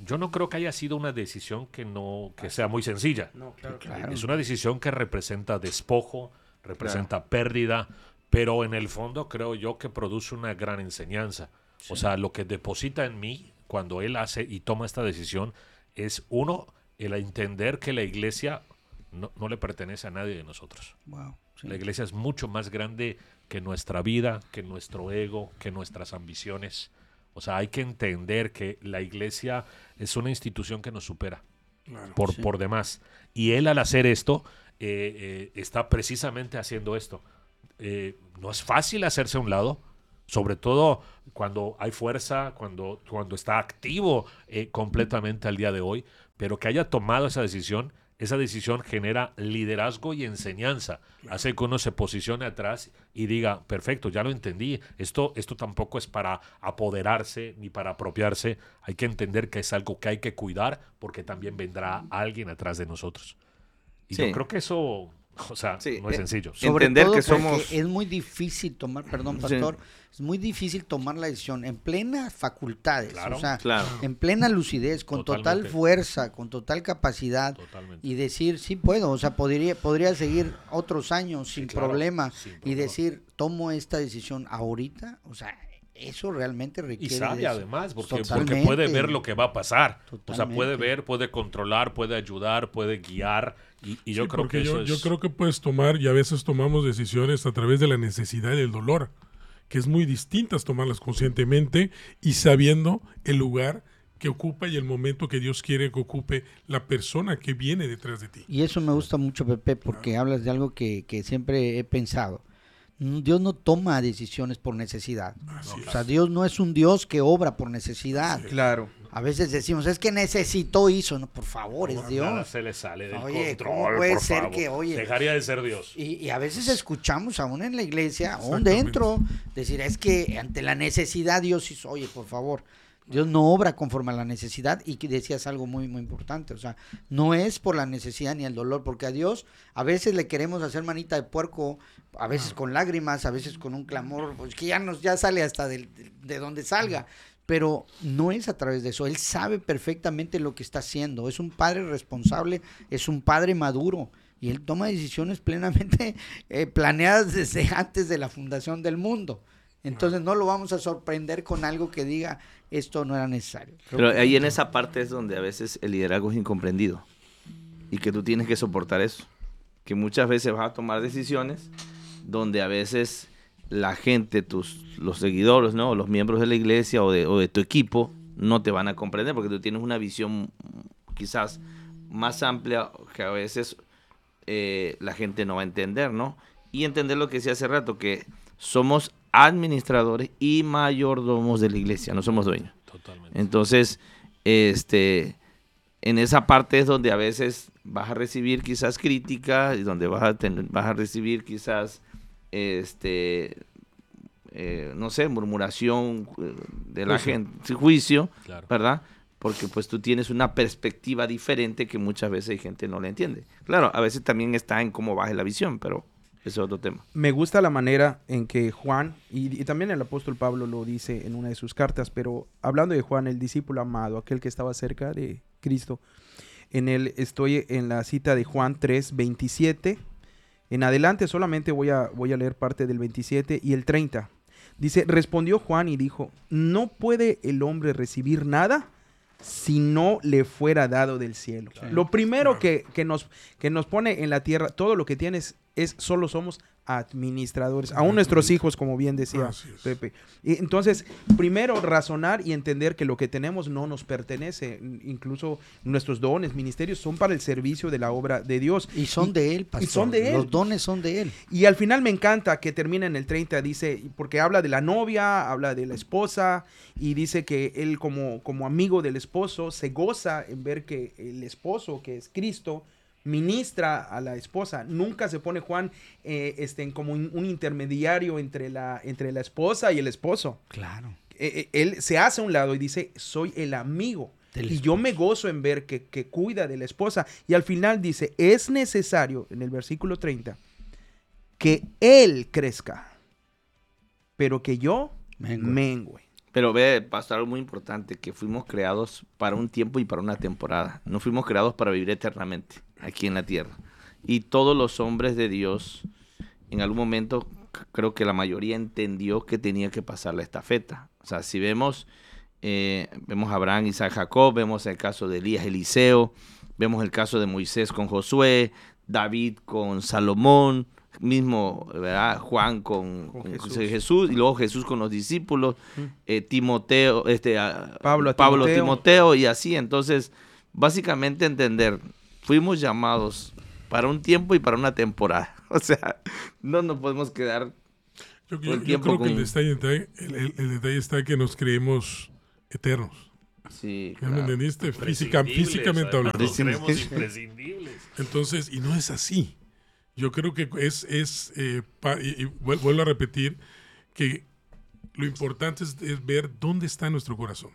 Yo no creo que haya sido una decisión que no que sea muy sencilla. No, claro, claro. Es una decisión que representa despojo, representa claro. pérdida, pero en el fondo creo yo que produce una gran enseñanza. Sí. O sea, lo que deposita en mí cuando él hace y toma esta decisión es, uno, el entender que la iglesia no, no le pertenece a nadie de nosotros. Wow, sí. La iglesia es mucho más grande que nuestra vida, que nuestro ego, que nuestras ambiciones. O sea, hay que entender que la iglesia es una institución que nos supera claro, por, sí. por demás. Y él al hacer esto, eh, eh, está precisamente haciendo esto. Eh, no es fácil hacerse a un lado, sobre todo cuando hay fuerza, cuando, cuando está activo eh, completamente al día de hoy, pero que haya tomado esa decisión, esa decisión genera liderazgo y enseñanza, claro. hace que uno se posicione atrás y diga, perfecto, ya lo entendí, esto, esto tampoco es para apoderarse ni para apropiarse, hay que entender que es algo que hay que cuidar porque también vendrá alguien atrás de nosotros. Y sí. yo creo que eso... O sea, sí, no es sencillo. Sobre Entender todo que somos... es muy difícil tomar, perdón, pastor, sí. es muy difícil tomar la decisión en plenas facultades, claro, o sea, claro. en plena lucidez, con Totalmente. total fuerza, con total capacidad Totalmente. y decir, sí puedo, o sea, podría, podría seguir otros años sin, sí, claro, problema, sin problema y decir, tomo esta decisión ahorita, o sea, eso realmente requiere... Y sabe además, porque, porque puede ver lo que va a pasar. Totalmente. O sea, puede ver, puede controlar, puede ayudar, puede guiar. Y, y yo sí, creo que yo, eso es... Yo creo que puedes tomar, y a veces tomamos decisiones a través de la necesidad y el dolor, que es muy distintas tomarlas conscientemente y sabiendo el lugar que ocupa y el momento que Dios quiere que ocupe la persona que viene detrás de ti. Y eso me gusta mucho, Pepe, porque claro. hablas de algo que, que siempre he pensado. Dios no toma decisiones por necesidad. Así o sea, es. Dios no es un Dios que obra por necesidad. Sí, claro. A veces decimos, es que necesitó eso. No, por favor, es Dios. Nada se le sale del oye, control, ¿cómo puede por ser favor? que, oye, dejaría de ser Dios? Y, y a veces escuchamos aún en la iglesia, aún dentro, decir, es que ante la necesidad Dios hizo, oye, por favor. Dios no obra conforme a la necesidad, y que decías algo muy muy importante, o sea, no es por la necesidad ni el dolor, porque a Dios a veces le queremos hacer manita de puerco, a veces con lágrimas, a veces con un clamor, pues que ya nos ya sale hasta de, de, de donde salga, pero no es a través de eso. Él sabe perfectamente lo que está haciendo, es un padre responsable, es un padre maduro, y él toma decisiones plenamente eh, planeadas desde antes de la fundación del mundo. Entonces no lo vamos a sorprender con algo que diga esto no era necesario. Creo Pero que ahí en esa parte es donde a veces el liderazgo es incomprendido y que tú tienes que soportar eso. Que muchas veces vas a tomar decisiones donde a veces la gente, tus, los seguidores, ¿no? Los miembros de la iglesia o de, o de tu equipo no te van a comprender porque tú tienes una visión quizás más amplia que a veces eh, la gente no va a entender, ¿no? Y entender lo que decía hace rato, que somos administradores y mayordomos de la iglesia, no somos dueños. Totalmente. Entonces, este, en esa parte es donde a veces vas a recibir quizás crítica y donde vas a tener, vas a recibir quizás, este, eh, no sé, murmuración de la juicio. gente, juicio, claro. ¿verdad? Porque pues tú tienes una perspectiva diferente que muchas veces hay gente no la entiende. Claro, a veces también está en cómo baje la visión, pero ese es otro tema. Me gusta la manera en que Juan, y, y también el apóstol Pablo lo dice en una de sus cartas, pero hablando de Juan, el discípulo amado, aquel que estaba cerca de Cristo, en él estoy en la cita de Juan tres, veintisiete, en adelante solamente voy a, voy a leer parte del veintisiete y el treinta. Dice, respondió Juan y dijo, ¿no puede el hombre recibir nada si no le fuera dado del cielo? Sí. Lo primero que, que, nos, que nos pone en la tierra, todo lo que tienes es, solo somos administradores, aún nuestros hijos, como bien decía Pepe. Y entonces, primero razonar y entender que lo que tenemos no nos pertenece, incluso nuestros dones, ministerios son para el servicio de la obra de Dios. Y son y, de Él, pastor. Y son de Él. Los dones son de Él. Y al final me encanta que termina en el treinta, dice, porque habla de la novia, habla de la esposa, y dice que él como, como amigo del esposo se goza en ver que el esposo, que es Cristo, ministra a la esposa. Nunca se pone Juan eh, este, como un, un intermediario entre la, entre la esposa y el esposo. Claro. Eh, eh, él se hace a un lado y dice, soy el amigo. Del y esposo. Yo me gozo en ver que, que cuida de la esposa. Y al final dice, es necesario, en el versículo treinta, que él crezca, pero que yo mengue. mengue. Pero ve, pastor, algo muy importante, que fuimos creados para un tiempo y para una temporada. No fuimos creados para vivir eternamente aquí en la tierra. Y todos los hombres de Dios, en algún momento, creo que la mayoría entendió que tenía que pasar la estafeta. O sea, si vemos, eh, vemos a Abraham, Isaac, Jacob, vemos el caso de Elías, Eliseo, vemos el caso de Moisés con Josué, David con Salomón, mismo, ¿verdad? Juan con, con, con Jesús. Jesús, y luego Jesús con los discípulos, mm. eh, Timoteo, este, uh, Pablo, Pablo Timoteo. Timoteo, y así. Entonces, básicamente entender, fuimos llamados para un tiempo y para una temporada. O sea, no nos podemos quedar yo, yo, yo creo con... que el detalle, el, el, el detalle está que nos creemos eternos. Sí, ¿me claro. entendiste? Física, físicamente hablando. Nos creemos imprescindibles. Entonces, y no es así. Yo creo que es, es eh, pa, y, y vuelvo a repetir, que lo importante es, es ver dónde está nuestro corazón,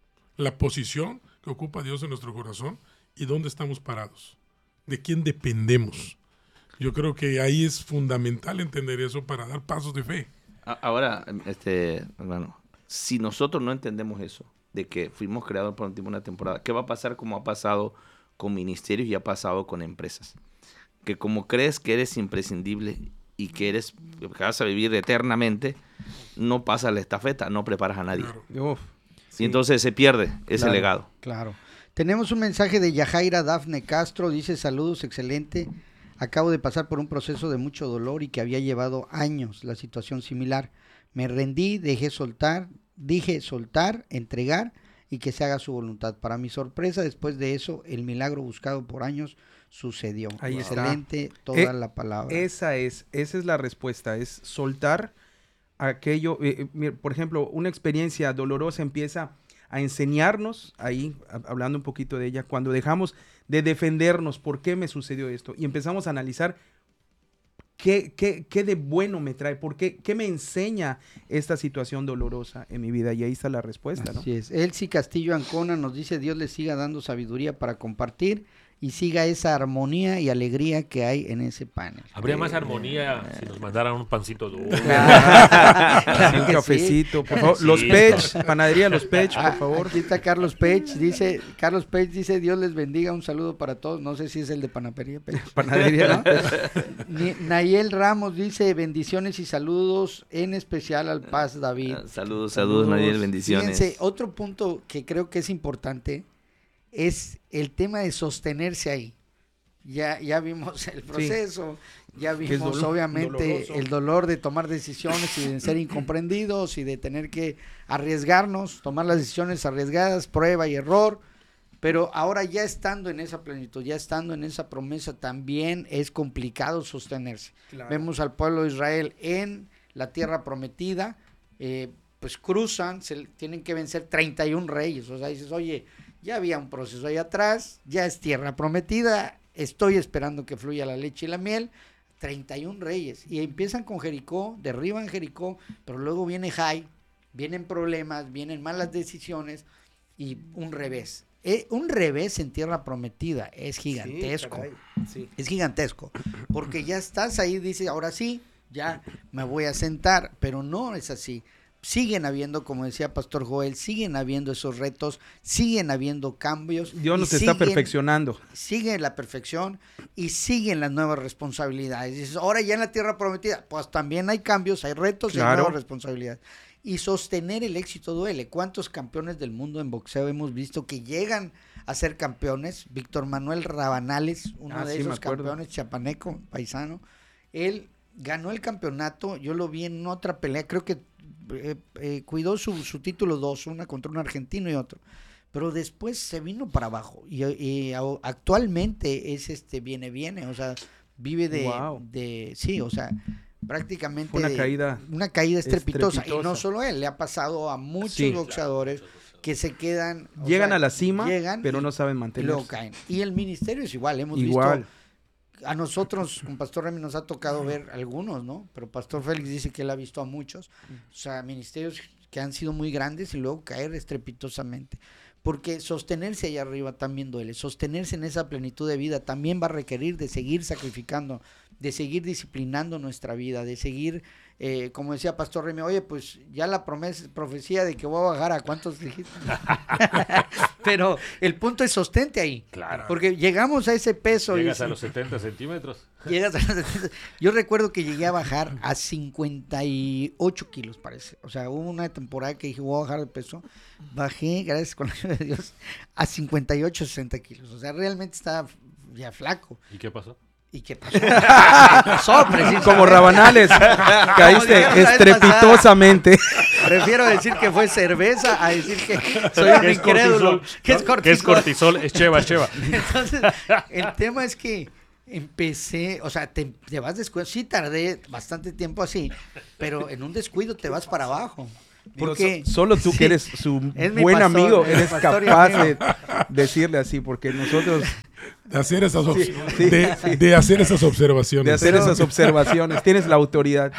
la posición que ocupa Dios en nuestro corazón y dónde estamos parados, de quién dependemos. Yo creo que ahí es fundamental entender eso para dar pasos de fe. Ahora, este, hermano, si nosotros no entendemos eso, de que fuimos creados por una temporada, ¿qué va a pasar como ha pasado con ministerios y ha pasado con empresas? Que como crees que eres imprescindible y que eres que vas a vivir eternamente, no pasas la estafeta, no preparas a nadie. Claro. Uf, sí. Y entonces se pierde ese claro, legado. Claro. Tenemos un mensaje de Yajaira Dafne Castro, dice: saludos, excelente. Acabo de pasar por un proceso de mucho dolor y que había llevado años la situación similar. Me rendí, dejé soltar, dije soltar, entregar y que se haga su voluntad. Para mi sorpresa, después de eso, el milagro buscado por años sucedió. Ahí excelente está. Toda eh, la palabra. Esa es, esa es la respuesta, es soltar aquello. Eh, por ejemplo, una experiencia dolorosa empieza a enseñarnos, ahí hablando un poquito de ella, cuando dejamos de defendernos, ¿por qué me sucedió esto? Y empezamos a analizar qué, qué, qué de bueno me trae, por qué, qué me enseña esta situación dolorosa en mi vida, y ahí está la respuesta, ¿no? Así es. Elsie Castillo Ancona nos dice: Dios les siga dando sabiduría para compartir y siga esa armonía y alegría que hay en ese panel. Habría eh, más armonía eh, si nos mandaran un pancito duro. Claro, un cafecito, sí. Por favor. Sí. Los Pech, panadería Los Pech, por favor. Aquí está Carlos Pech, dice, Carlos Pech dice: Dios les bendiga, un saludo para todos. No sé si es el de panadería Pech. Panadería, ¿no? Nayel Ramos dice: bendiciones y saludos, en especial al Paz David. Saludos, saludos, saludos Nayel, bendiciones. Fíjense, otro punto que creo que es importante es el tema de sostenerse ahí. Ya, ya vimos el proceso, sí. ya vimos dolor, obviamente doloroso. El dolor de tomar decisiones y de ser incomprendidos y de tener que arriesgarnos, tomar las decisiones arriesgadas, prueba y error, pero ahora ya estando en esa plenitud, ya estando en esa promesa, también es complicado sostenerse. Claro. Vemos al pueblo de Israel en la tierra prometida, eh, pues cruzan, se, tienen que vencer treinta y un reyes, o sea, dices, oye, ya había un proceso ahí atrás, ya es tierra prometida, estoy esperando que fluya la leche y la miel, treinta y un reyes, y empiezan con Jericó, derriban Jericó, pero luego viene Jai, vienen problemas, vienen malas decisiones y un revés. Eh, un revés en tierra prometida es gigantesco, sí, sí. es gigantesco, porque ya estás ahí, dices, ahora sí, ya me voy a sentar, pero no es así. Siguen habiendo, como decía Pastor Joel, siguen habiendo esos retos, siguen habiendo cambios. Dios nos está perfeccionando. Sigue la perfección y siguen las nuevas responsabilidades. Dices, ahora ya en la tierra prometida, pues también hay cambios, hay retos, claro. y hay nuevas responsabilidades. Y sostener el éxito duele. ¿Cuántos campeones del mundo en boxeo hemos visto que llegan a ser campeones? Víctor Manuel Rabanales, uno ah, de sí, esos campeones, chapaneco, paisano. Él ganó el campeonato, yo lo vi en otra pelea, creo que Eh, eh, cuidó su, su título dos, una contra un argentino y otro, pero después se vino para abajo y, y actualmente es este viene viene, o sea, vive de, wow. de sí, o sea, prácticamente Fue una de, caída una caída estrepitosa. estrepitosa y no solo él, le ha pasado a muchos sí, boxeadores claro. que se quedan, llegan sea, a la cima, llegan pero y, no saben mantenerse. Luego caen. Y el ministerio es igual, hemos igual. visto a nosotros, con Pastor Remy nos ha tocado ver algunos, ¿no? Pero Pastor Félix dice que él ha visto a muchos, o sea, ministerios que han sido muy grandes y luego caer estrepitosamente. Porque sostenerse allá arriba también duele, sostenerse en esa plenitud de vida también va a requerir de seguir sacrificando, de seguir disciplinando nuestra vida, de seguir eh, como decía Pastor Remy, oye, pues ya la promesa, profecía de que voy a bajar, ¿a cuántos dijiste? Pero el punto es sostente ahí. Claro. Porque llegamos a ese peso. Llegas y, a los setenta centímetros. Llegas a los setenta. Yo recuerdo que llegué a bajar a cincuenta y ocho kilos, parece. O sea, hubo una temporada que dije, voy a bajar de peso. Bajé, gracias con la ayuda de Dios, a cincuenta y ocho, sesenta kilos. O sea, realmente estaba ya flaco. ¿Y qué pasó? ¿Y qué pasó? ¿Qué pasó? Como Rabanales, caíste estrepitosamente. Prefiero decir que fue cerveza a decir que soy un incrédulo. ¿Qué es cortisol? ¿Qué es cortisol? Es cheva, cheva. Entonces, el tema es que empecé, o sea, te, te vas descuidando. Sí tardé bastante tiempo así, pero en un descuido te vas para abajo. Porque Digo, so, solo tú sí, que eres su es buen pastor, amigo eres capaz de decirle así, porque nosotros de hacer esas ob- sí, sí, de, sí. de hacer esas observaciones de hacer Pero, esas observaciones tienes la autoridad.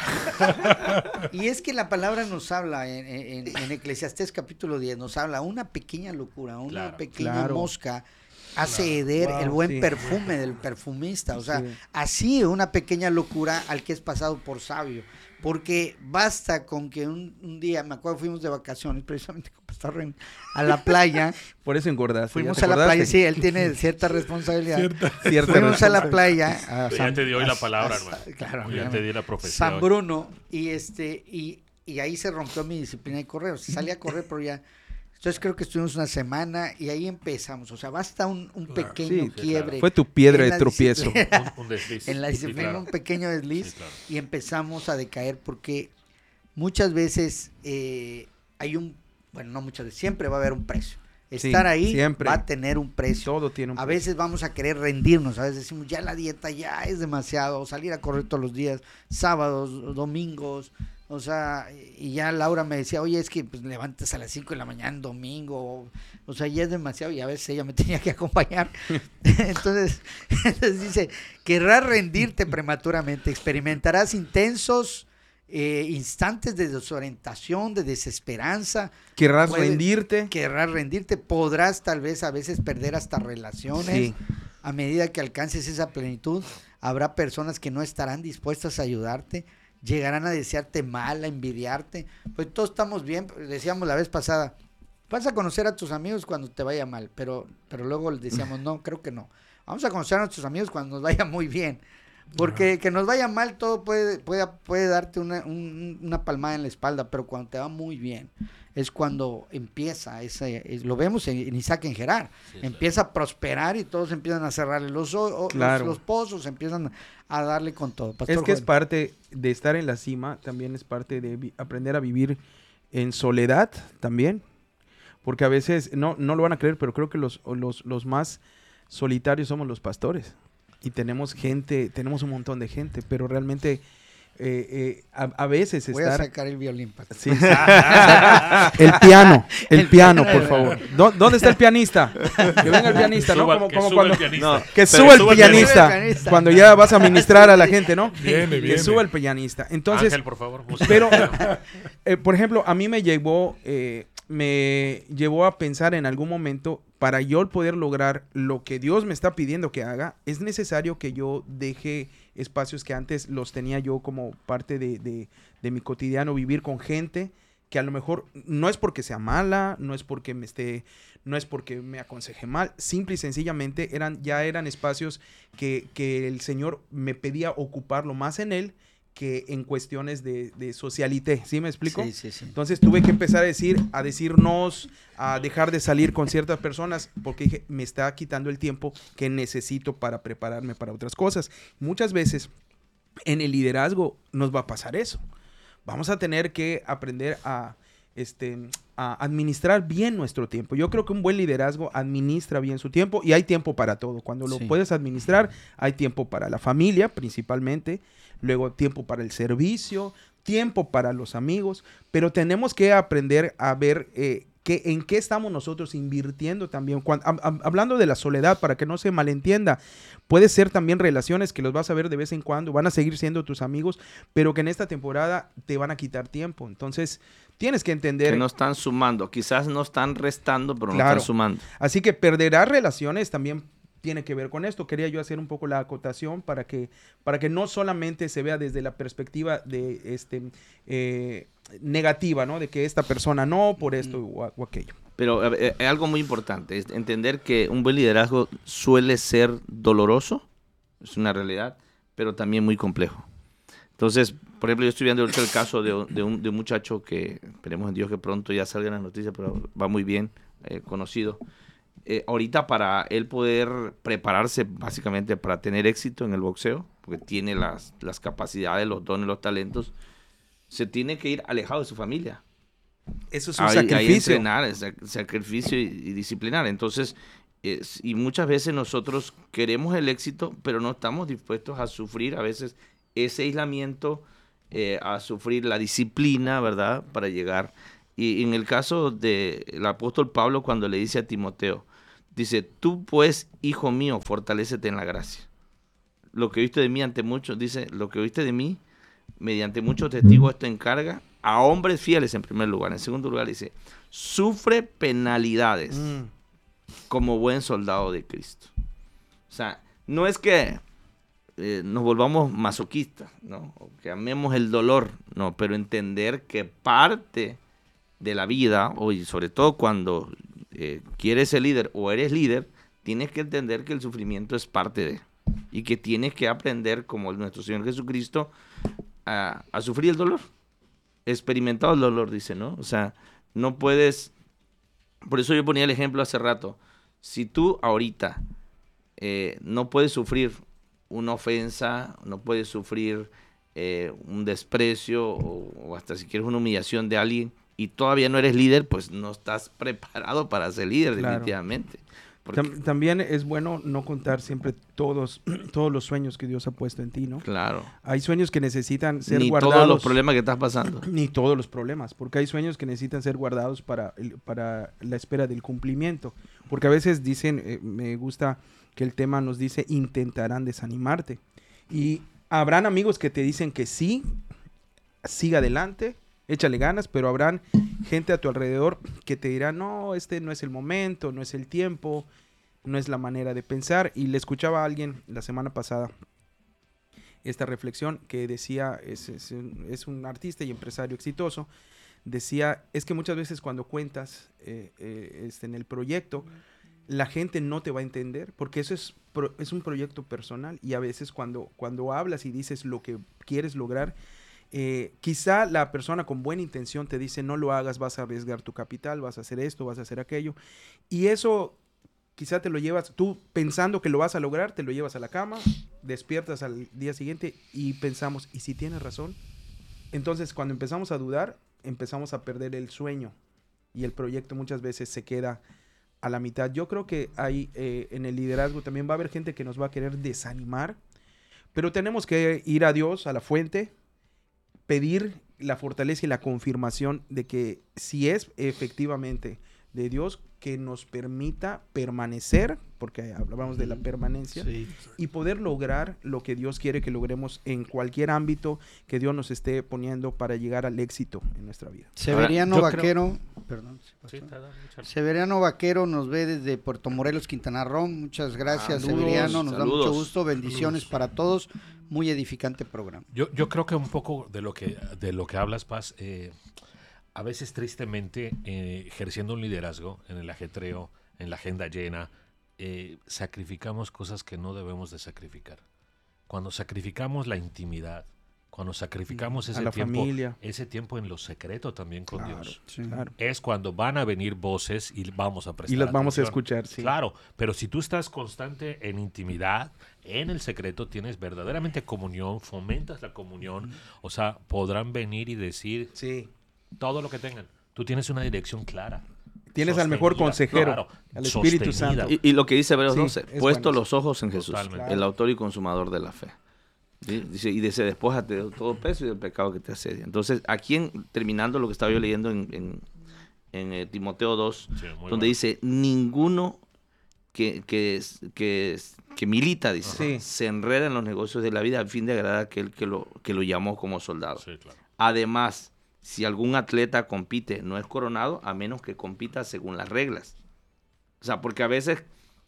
Y es que la palabra nos habla en, en, en Eclesiastés capítulo diez, nos habla una pequeña locura, una claro, pequeña claro. mosca hace claro. heder wow, el buen sí. perfume del perfumista, o sea, sí. así una pequeña locura al que es pasado por sabio. Porque basta con que un, un día, me acuerdo, fuimos de vacaciones, precisamente con Pastor Remy, a la playa. Por eso engordaste. Fuimos a la playa, sí, él tiene cierta responsabilidad. Cierta, cierta fuimos a la playa. A San, ya te di hoy a, la palabra, a, hermano. Claro. Ya te di la profesión. San Bruno, y este, y, y ahí se rompió mi disciplina de correr. O sea, salí a correr, pero ya... Entonces creo que estuvimos una semana y ahí empezamos. O sea, basta un, un pequeño sí, quiebre. Claro. Fue tu piedra de tropiezo. un, un desliz. En la disciplina, sí, claro. un pequeño desliz. Sí, claro. Y empezamos a decaer porque muchas veces eh, hay un, bueno, no muchas veces, siempre va a haber un precio. Estar sí, ahí siempre. Va a tener un precio. Todo tiene un a precio. veces vamos a querer rendirnos, a veces decimos, ya la dieta ya es demasiado, salir a correr todos los días, sábados, domingos, o sea, y ya Laura me decía, oye, es que pues levantas a las cinco de la mañana, domingo, o, o sea, ya es demasiado, y a veces ella me tenía que acompañar. entonces, entonces dice, querrás rendirte prematuramente, experimentarás intensos Eh, instantes de desorientación, de desesperanza. Querrás Puede, rendirte. Querrás rendirte, podrás tal vez a veces perder hasta relaciones. Sí. A medida que alcances esa plenitud, habrá personas que no estarán dispuestas a ayudarte, llegarán a desearte mal, a envidiarte. Pues todos estamos bien, decíamos la vez pasada, vas a conocer a tus amigos cuando te vaya mal, pero, pero luego les decíamos, no, creo que no. Vamos a conocer a nuestros amigos cuando nos vaya muy bien. Porque que nos vaya mal todo puede puede, puede darte una, un, una palmada en la espalda, pero cuando te va muy bien es cuando empieza, ese, es, lo vemos en, en Isaac en Gerar, sí, empieza claro. a prosperar y todos empiezan a cerrarle los, o, claro. los, los pozos, empiezan a darle con todo. Pastor es que Joel. Es parte de estar en la cima, también es parte de vi- aprender a vivir en soledad también, porque a veces, no, no lo van a creer, pero creo que los, los, los más solitarios somos los pastores. Y tenemos gente, tenemos un montón de gente, pero realmente eh, eh, a, a veces Voy estar... a sacar el violín. Sí, sí. el piano, el, el piano, piano, por favor. ¿Dónde está el pianista? Que venga el pianista, ¿no? Suba, como, que como suba cuando, el pianista. No, que suba el, el pianista, pianista cuando ya vas a ministrar a la gente, ¿no? Viene, que viene. suba el pianista. Entonces, Ángel, por favor. Pero, eh, por ejemplo, a mí me llevó, eh, me llevó a pensar en algún momento, para yo poder lograr lo que Dios me está pidiendo que haga, es necesario que yo deje espacios que antes los tenía yo como parte de, de, de mi cotidiano, vivir con gente que a lo mejor no es porque sea mala, no es porque me esté, no es porque me aconseje mal, simple y sencillamente eran, ya eran espacios que, que el Señor me pedía ocuparlo más en Él que en cuestiones de, de socialité, ¿sí me explico? Sí, sí, sí. Entonces tuve que empezar a decir, a decirnos, a dejar de salir con ciertas personas, porque dije, me está quitando el tiempo que necesito para prepararme para otras cosas. Muchas veces en el liderazgo nos va a pasar eso. Vamos a tener que aprender a, este, a administrar bien nuestro tiempo. Yo creo que un buen liderazgo administra bien su tiempo y hay tiempo para todo. Cuando lo sí. puedes administrar, hay tiempo para la familia principalmente, luego tiempo para el servicio, tiempo para los amigos, pero tenemos que aprender a ver eh, que, en qué estamos nosotros invirtiendo también. Cuando, a, a, hablando de la soledad, para que no se malentienda, puede ser también relaciones que los vas a ver de vez en cuando, van a seguir siendo tus amigos, pero que en esta temporada te van a quitar tiempo. Entonces, tienes que entender... Que no están sumando, quizás no están restando, pero claro. no están sumando. Así que perderás relaciones también tiene que ver con esto. Quería yo hacer un poco la acotación para que, para que no solamente se vea desde la perspectiva de este eh, negativa, ¿no? De que esta persona no, por esto o, o aquello. Pero eh, eh, algo muy importante es entender que un buen liderazgo suele ser doloroso, es una realidad, pero también muy complejo. Entonces, por ejemplo, yo estoy viendo ahorita el caso de, de, un, de un muchacho que, esperemos en Dios que pronto ya salgan las noticias, pero va muy bien, eh, conocido. Eh, ahorita para él poder prepararse básicamente para tener éxito en el boxeo, porque tiene las, las capacidades, los dones, los talentos, se tiene que ir alejado de su familia. Eso es un ahí, sacrificio. Ahí entrenar, es sacrificio y, y disciplinar. Entonces, es, y muchas veces nosotros queremos el éxito, pero no estamos dispuestos a sufrir a veces ese aislamiento, eh, a sufrir la disciplina, ¿verdad? Para llegar. Y en el caso del apóstol Pablo, cuando le dice a Timoteo, dice, tú pues, hijo mío, fortalécete en la gracia. Lo que oíste de mí ante muchos, dice, lo que oíste de mí, mediante muchos testigos esto encarga a hombres fieles en primer lugar. En segundo lugar dice, sufre penalidades mm. como buen soldado de Cristo. O sea, no es que eh, nos volvamos masoquistas, ¿no? O que amemos el dolor, no, pero entender que parte de la vida, o y sobre todo cuando eh, quieres ser líder o eres líder, tienes que entender que el sufrimiento es parte de, y que tienes que aprender, como nuestro Señor Jesucristo, a, a sufrir el dolor. Experimentado el dolor, dice, ¿no? O sea, no puedes, por eso yo ponía el ejemplo hace rato, si tú ahorita eh, no puedes sufrir una ofensa, no puedes sufrir eh, un desprecio o, o hasta si quieres una humillación de alguien, y todavía no eres líder, pues no estás preparado para ser líder, claro. definitivamente. Porque... También es bueno no contar siempre todos, todos los sueños que Dios ha puesto en ti, ¿no? Claro. Hay sueños que necesitan ser ni guardados. Ni todos los problemas que estás pasando. Ni todos los problemas, porque hay sueños que necesitan ser guardados para, para la espera del cumplimiento. Porque a veces dicen, eh, me gusta que el tema nos dice, intentarán desanimarte. Y habrán amigos que te dicen que sí, siga adelante, échale ganas, pero habrán gente a tu alrededor que te dirá, no, este no es el momento, no es el tiempo, no es la manera de pensar. Y le escuchaba a alguien la semana pasada esta reflexión que decía, es, es, un, es un artista y empresario exitoso, decía, es que muchas veces cuando cuentas eh, eh, este, en el proyecto, la gente no te va a entender, porque eso es, pro, es un proyecto personal, y a veces cuando, cuando hablas y dices lo que quieres lograr, Eh, quizá la persona con buena intención te dice no lo hagas, vas a arriesgar tu capital, vas a hacer esto, vas a hacer aquello, y eso quizá te lo llevas, tú pensando que lo vas a lograr, te lo llevas a la cama, despiertas al día siguiente y pensamos, ¿y si tienes razón? Entonces cuando empezamos a dudar, empezamos a perder el sueño y el proyecto muchas veces se queda a la mitad. Yo creo que hay eh, en el liderazgo también va a haber gente que nos va a querer desanimar, pero tenemos que ir a Dios, a la fuente, pedir la fortaleza y la confirmación de que si es efectivamente de Dios, que nos permita permanecer, porque hablábamos de la permanencia, sí. y poder lograr lo que Dios quiere que logremos en cualquier ámbito que Dios nos esté poniendo para llegar al éxito en nuestra vida. Severiano Ahora, Vaquero, creo... perdón, sí, Severiano Vaquero nos ve desde Puerto Morelos, Quintana Roo. Muchas gracias, saludos, Severiano, nos saludos. da mucho gusto, bendiciones Saludos. para todos, muy edificante programa. Yo, yo creo que un poco de lo que, de lo que hablas, Paz, eh, a veces tristemente eh, ejerciendo un liderazgo en el ajetreo, en la agenda llena, eh, sacrificamos cosas que no debemos de sacrificar. Cuando sacrificamos la intimidad, cuando sacrificamos ese tiempo, familia. ese tiempo en lo secreto también con claro, Dios, sí, claro. es cuando van a venir voces y vamos a prestar y las atención. vamos a escuchar, sí. Claro, pero si tú estás constante en intimidad, en el secreto, tienes verdaderamente comunión, fomentas la comunión, o sea, podrán venir y decir sí. todo lo que tengan. Tú tienes una dirección clara. Tienes al mejor consejero, claro, al Espíritu sostenida. Santo. Y, y lo que dice Hebreos sí, doce, puesto bueno. los ojos en Jesús, Totalmente. el autor y consumador de la fe. ¿Sí? Dice, y dice, despójate de todo peso y del pecado que te asedia. Entonces, aquí en, terminando lo que estaba yo leyendo en, en, en eh, Timoteo dos, sí, donde bueno. dice, ninguno que, que, que, que milita, dice, sí. se enreda en los negocios de la vida a fin de agradar a aquel que lo, que lo llamó como soldado. Sí, claro. Además, si algún atleta compite, no es coronado a menos que compita según las reglas. O sea, porque a veces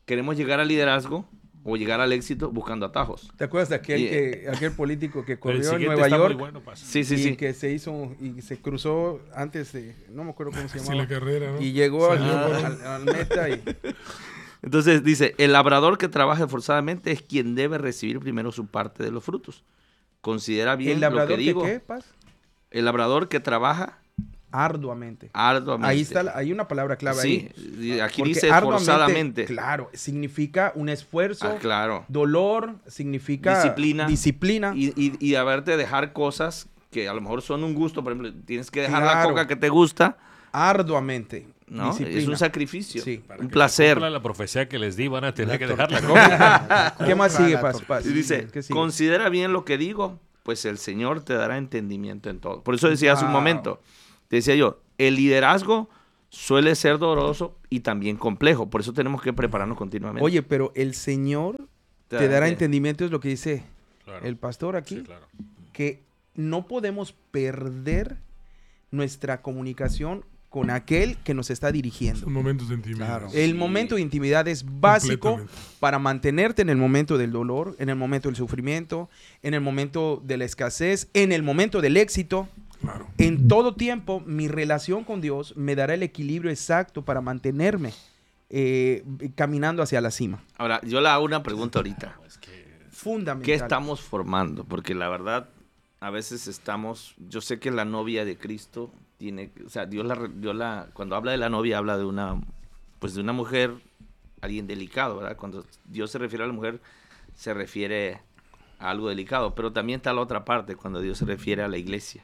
queremos llegar al liderazgo o llegar al éxito buscando atajos. ¿Te acuerdas de aquel, Y, que, aquel político que corrió en siguiente Nueva está muy York? bueno, Paz. Sí, sí, y sí. que se hizo y se cruzó antes de, no me acuerdo cómo se llamaba. Sí, la carrera, ¿no? Y llegó al, Salió por- al- al meta y Entonces dice, el labrador que trabaja esforzadamente es quien debe recibir primero su parte de los frutos. Considera bien ¿el lo labrador que digo. qué, Paz? El labrador que trabaja Arduamente. arduamente. Ahí está, la- hay una palabra clave Sí, ahí. y aquí Porque dice arduamente, forzadamente. Claro, significa un esfuerzo, Ah, claro. dolor, significa Disciplina. disciplina. Y, y, y haberte dejar cosas que a lo mejor son un gusto. Por ejemplo, tienes que dejar la Claro. coca que te gusta. Arduamente. ¿No? Disciplina. Es un sacrificio. Sí. Un placer. Cumpla la profecía que les di, van a tener La que torta. dejar la coca. ¿Qué más sigue, La Paz? torta. Paz? Y dice, ¿Qué sigue? considera bien lo que digo, pues el Señor te dará entendimiento en todo. Por eso decía hace un Wow. momento, te decía yo, el liderazgo suele ser doloroso y también complejo. Por eso tenemos que prepararnos continuamente. Oye, pero el Señor Te te, dará dará que- entendimiento, es lo que dice Claro. el pastor aquí, Sí, claro. que no podemos perder nuestra comunicación con aquel que nos está dirigiendo. Son momentos de intimidad. Claro. El Sí. momento de intimidad es básico Completamente. para mantenerte en el momento del dolor, en el momento del sufrimiento, en el momento de la escasez, en el momento del éxito. Claro. En todo tiempo, mi relación con Dios me dará el equilibrio exacto para mantenerme eh, caminando hacia la cima. Ahora, yo le hago una pregunta ahorita. Fundamental. ¿Qué estamos formando? Porque la verdad, a veces estamos, yo sé que la novia de Cristo tiene, o sea, Dios la, Dios la, cuando habla de la novia, habla de una, pues de una mujer, alguien delicado, ¿verdad? Cuando Dios se refiere a la mujer, se refiere a algo delicado, pero también está la otra parte, cuando Dios se refiere a la iglesia.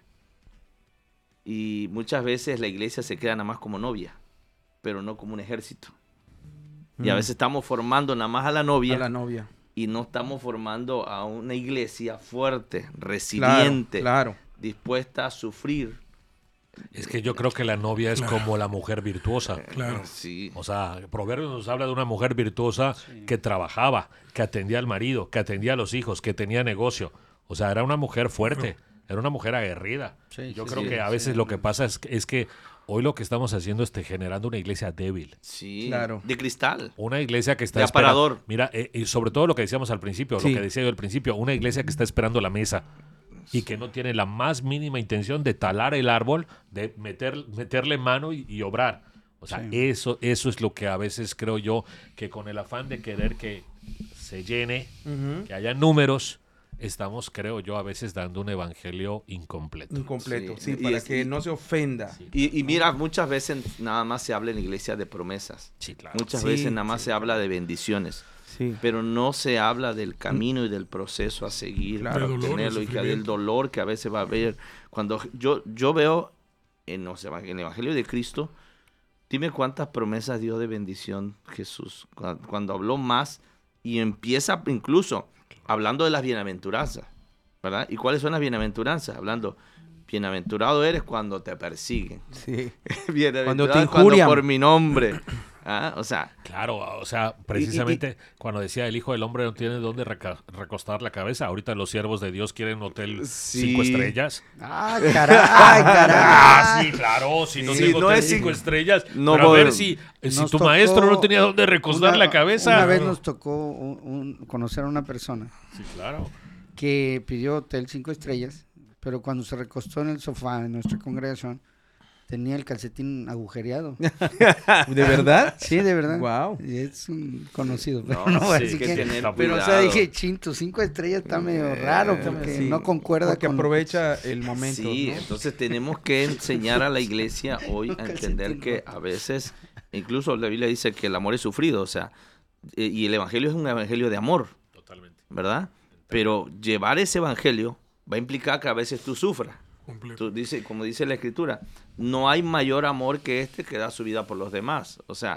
Y muchas veces la iglesia se queda nada más como novia, pero no como un ejército. Y a Mm. veces estamos formando nada más a la novia A la novia. y no estamos formando a una iglesia fuerte, resiliente, Claro, claro. dispuesta a sufrir. Es que yo creo que la novia es Claro. como la mujer virtuosa. Claro. Sí. O sea, Proverbios nos habla de una mujer virtuosa que trabajaba, que atendía al marido, que atendía a los hijos, que tenía negocio. O sea, era una mujer fuerte, era una mujer aguerrida. Sí, yo sí, creo sí, que a sí. veces lo que pasa es, es que hoy lo que estamos haciendo es te generando una iglesia débil. Sí, Claro. de cristal. Una iglesia que está De esperando. aparador. Mira, eh, y sobre todo lo que decíamos al principio, Sí. lo que decía yo al principio, una iglesia que está esperando la mesa y que no tiene la más mínima intención de talar el árbol, de meter, meterle mano y, y obrar. O sea, Sí. eso, eso es lo que a veces creo yo que con el afán de querer que se llene, Ujú. que haya números, estamos, creo yo, a veces dando un evangelio incompleto. Incompleto, sí, Sí. Y para es- que y- no se ofenda. Y, y mira, muchas veces nada más se habla en la iglesia de promesas. Sí, claro. Muchas Sí, veces nada más sí, se habla de bendiciones. Sí. Pero no se habla del camino y del proceso a seguir Claro. para De dolor, obtenerlo de y que del sufrimiento. dolor que a veces va a haber. Cuando yo, yo veo en, los eva- en el Evangelio de Cristo, dime cuántas promesas dio de bendición Jesús. Cuando, cuando habló más y empieza incluso hablando de las bienaventuranzas, ¿verdad? ¿Y cuáles son las bienaventuranzas? Hablando, bienaventurado eres cuando te persiguen. Sí. Bienaventurado Cuando te cuando injurian. por mi nombre. ¿Ah? O sea, Claro, o sea, precisamente cuando decía el Hijo del Hombre no tiene dónde reca- recostar la cabeza, ahorita los siervos de Dios quieren un hotel Sí. cinco estrellas. Ah, caray, caray. Ah, sí, claro, si no Sí, tengo no hotel es- cinco estrellas, no pero a voy- ver si, si Nos tu tocó maestro no tenía dónde recostar una- la cabeza. Una vez nos tocó un- un- conocer a una persona Sí, claro. que pidió hotel cinco estrellas, pero cuando se recostó en el sofá de nuestra congregación, tenía el calcetín agujereado. ¿De verdad? Sí, de verdad. Wow. Y es un conocido. No, pero no, sí, así que que- tener pero o sea, cuidado. dije, chinto, cinco estrellas está medio raro porque Sí, no concuerda porque con... aprovecha el momento. sí, ¿no? entonces tenemos que enseñar a la iglesia hoy a entender Calcetín que a veces, incluso la Biblia dice que el amor es sufrido, o sea, eh, y el evangelio es un evangelio de amor, Totalmente. ¿verdad? Pero llevar ese evangelio va a implicar que a veces tú sufras. Completo. Tú dice, como dice la escritura, no hay mayor amor que este que da su vida por los demás. O sea,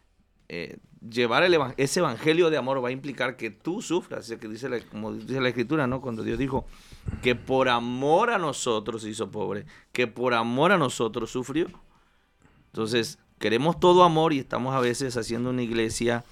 eh, llevar el evan- ese evangelio de amor va a implicar que tú sufras, que dice la- como dice la escritura, ¿no? Cuando Dios dijo que por amor a nosotros se hizo pobre, que por amor a nosotros sufrió. Entonces, queremos todo amor y estamos a veces haciendo una iglesia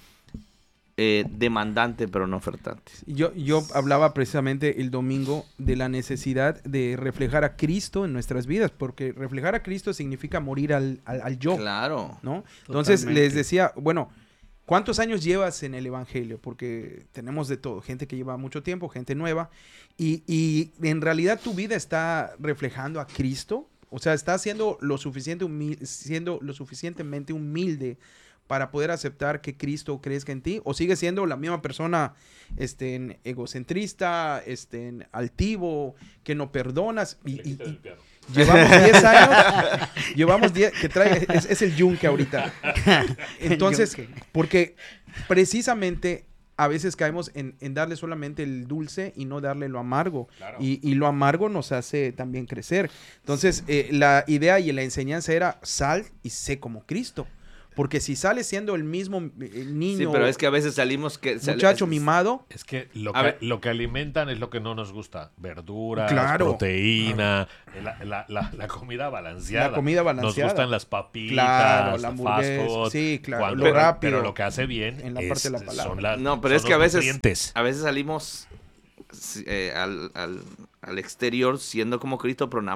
eh, demandante pero no ofertante. Yo, yo hablaba precisamente el domingo de la necesidad de reflejar a Cristo en nuestras vidas, porque reflejar a Cristo significa morir al, al, al yo, Claro. ¿no? Entonces Totalmente. les decía, bueno, ¿Cuántos años llevas en el evangelio? Porque tenemos de todo, gente que lleva mucho tiempo, gente nueva, y, y en realidad tu vida está reflejando a Cristo. O sea, ¿estás siendo lo, suficiente humil- siendo lo suficientemente humilde para poder aceptar que Cristo crezca en ti? ¿O sigues siendo la misma persona este, egocentrista, este, altivo, que no perdonas? Y, y, y llevamos diez años, llevamos diez, que trae, es, es el yunque ahorita. Entonces, porque precisamente a veces caemos en, en darle solamente el dulce y no darle lo amargo. Claro. Y, y lo amargo nos hace también crecer. Entonces, eh, la idea y la enseñanza era sal y sé como Cristo. Porque si sales siendo el mismo el niño... Sí, pero es que a veces salimos... que Muchacho mimado... Es que lo, que lo que alimentan es lo que no nos gusta. Verduras, claro. proteína, la, la, la, la comida balanceada. La comida balanceada. Nos gustan las papitas, claro, la fast food. Sí, claro, cuando, lo rápido. Pero lo que hace bien en la es, parte de la palabra. son la, No, pero son es que a veces, nutrientes. a veces salimos eh, al, al, al exterior siendo como Cristo, pero nada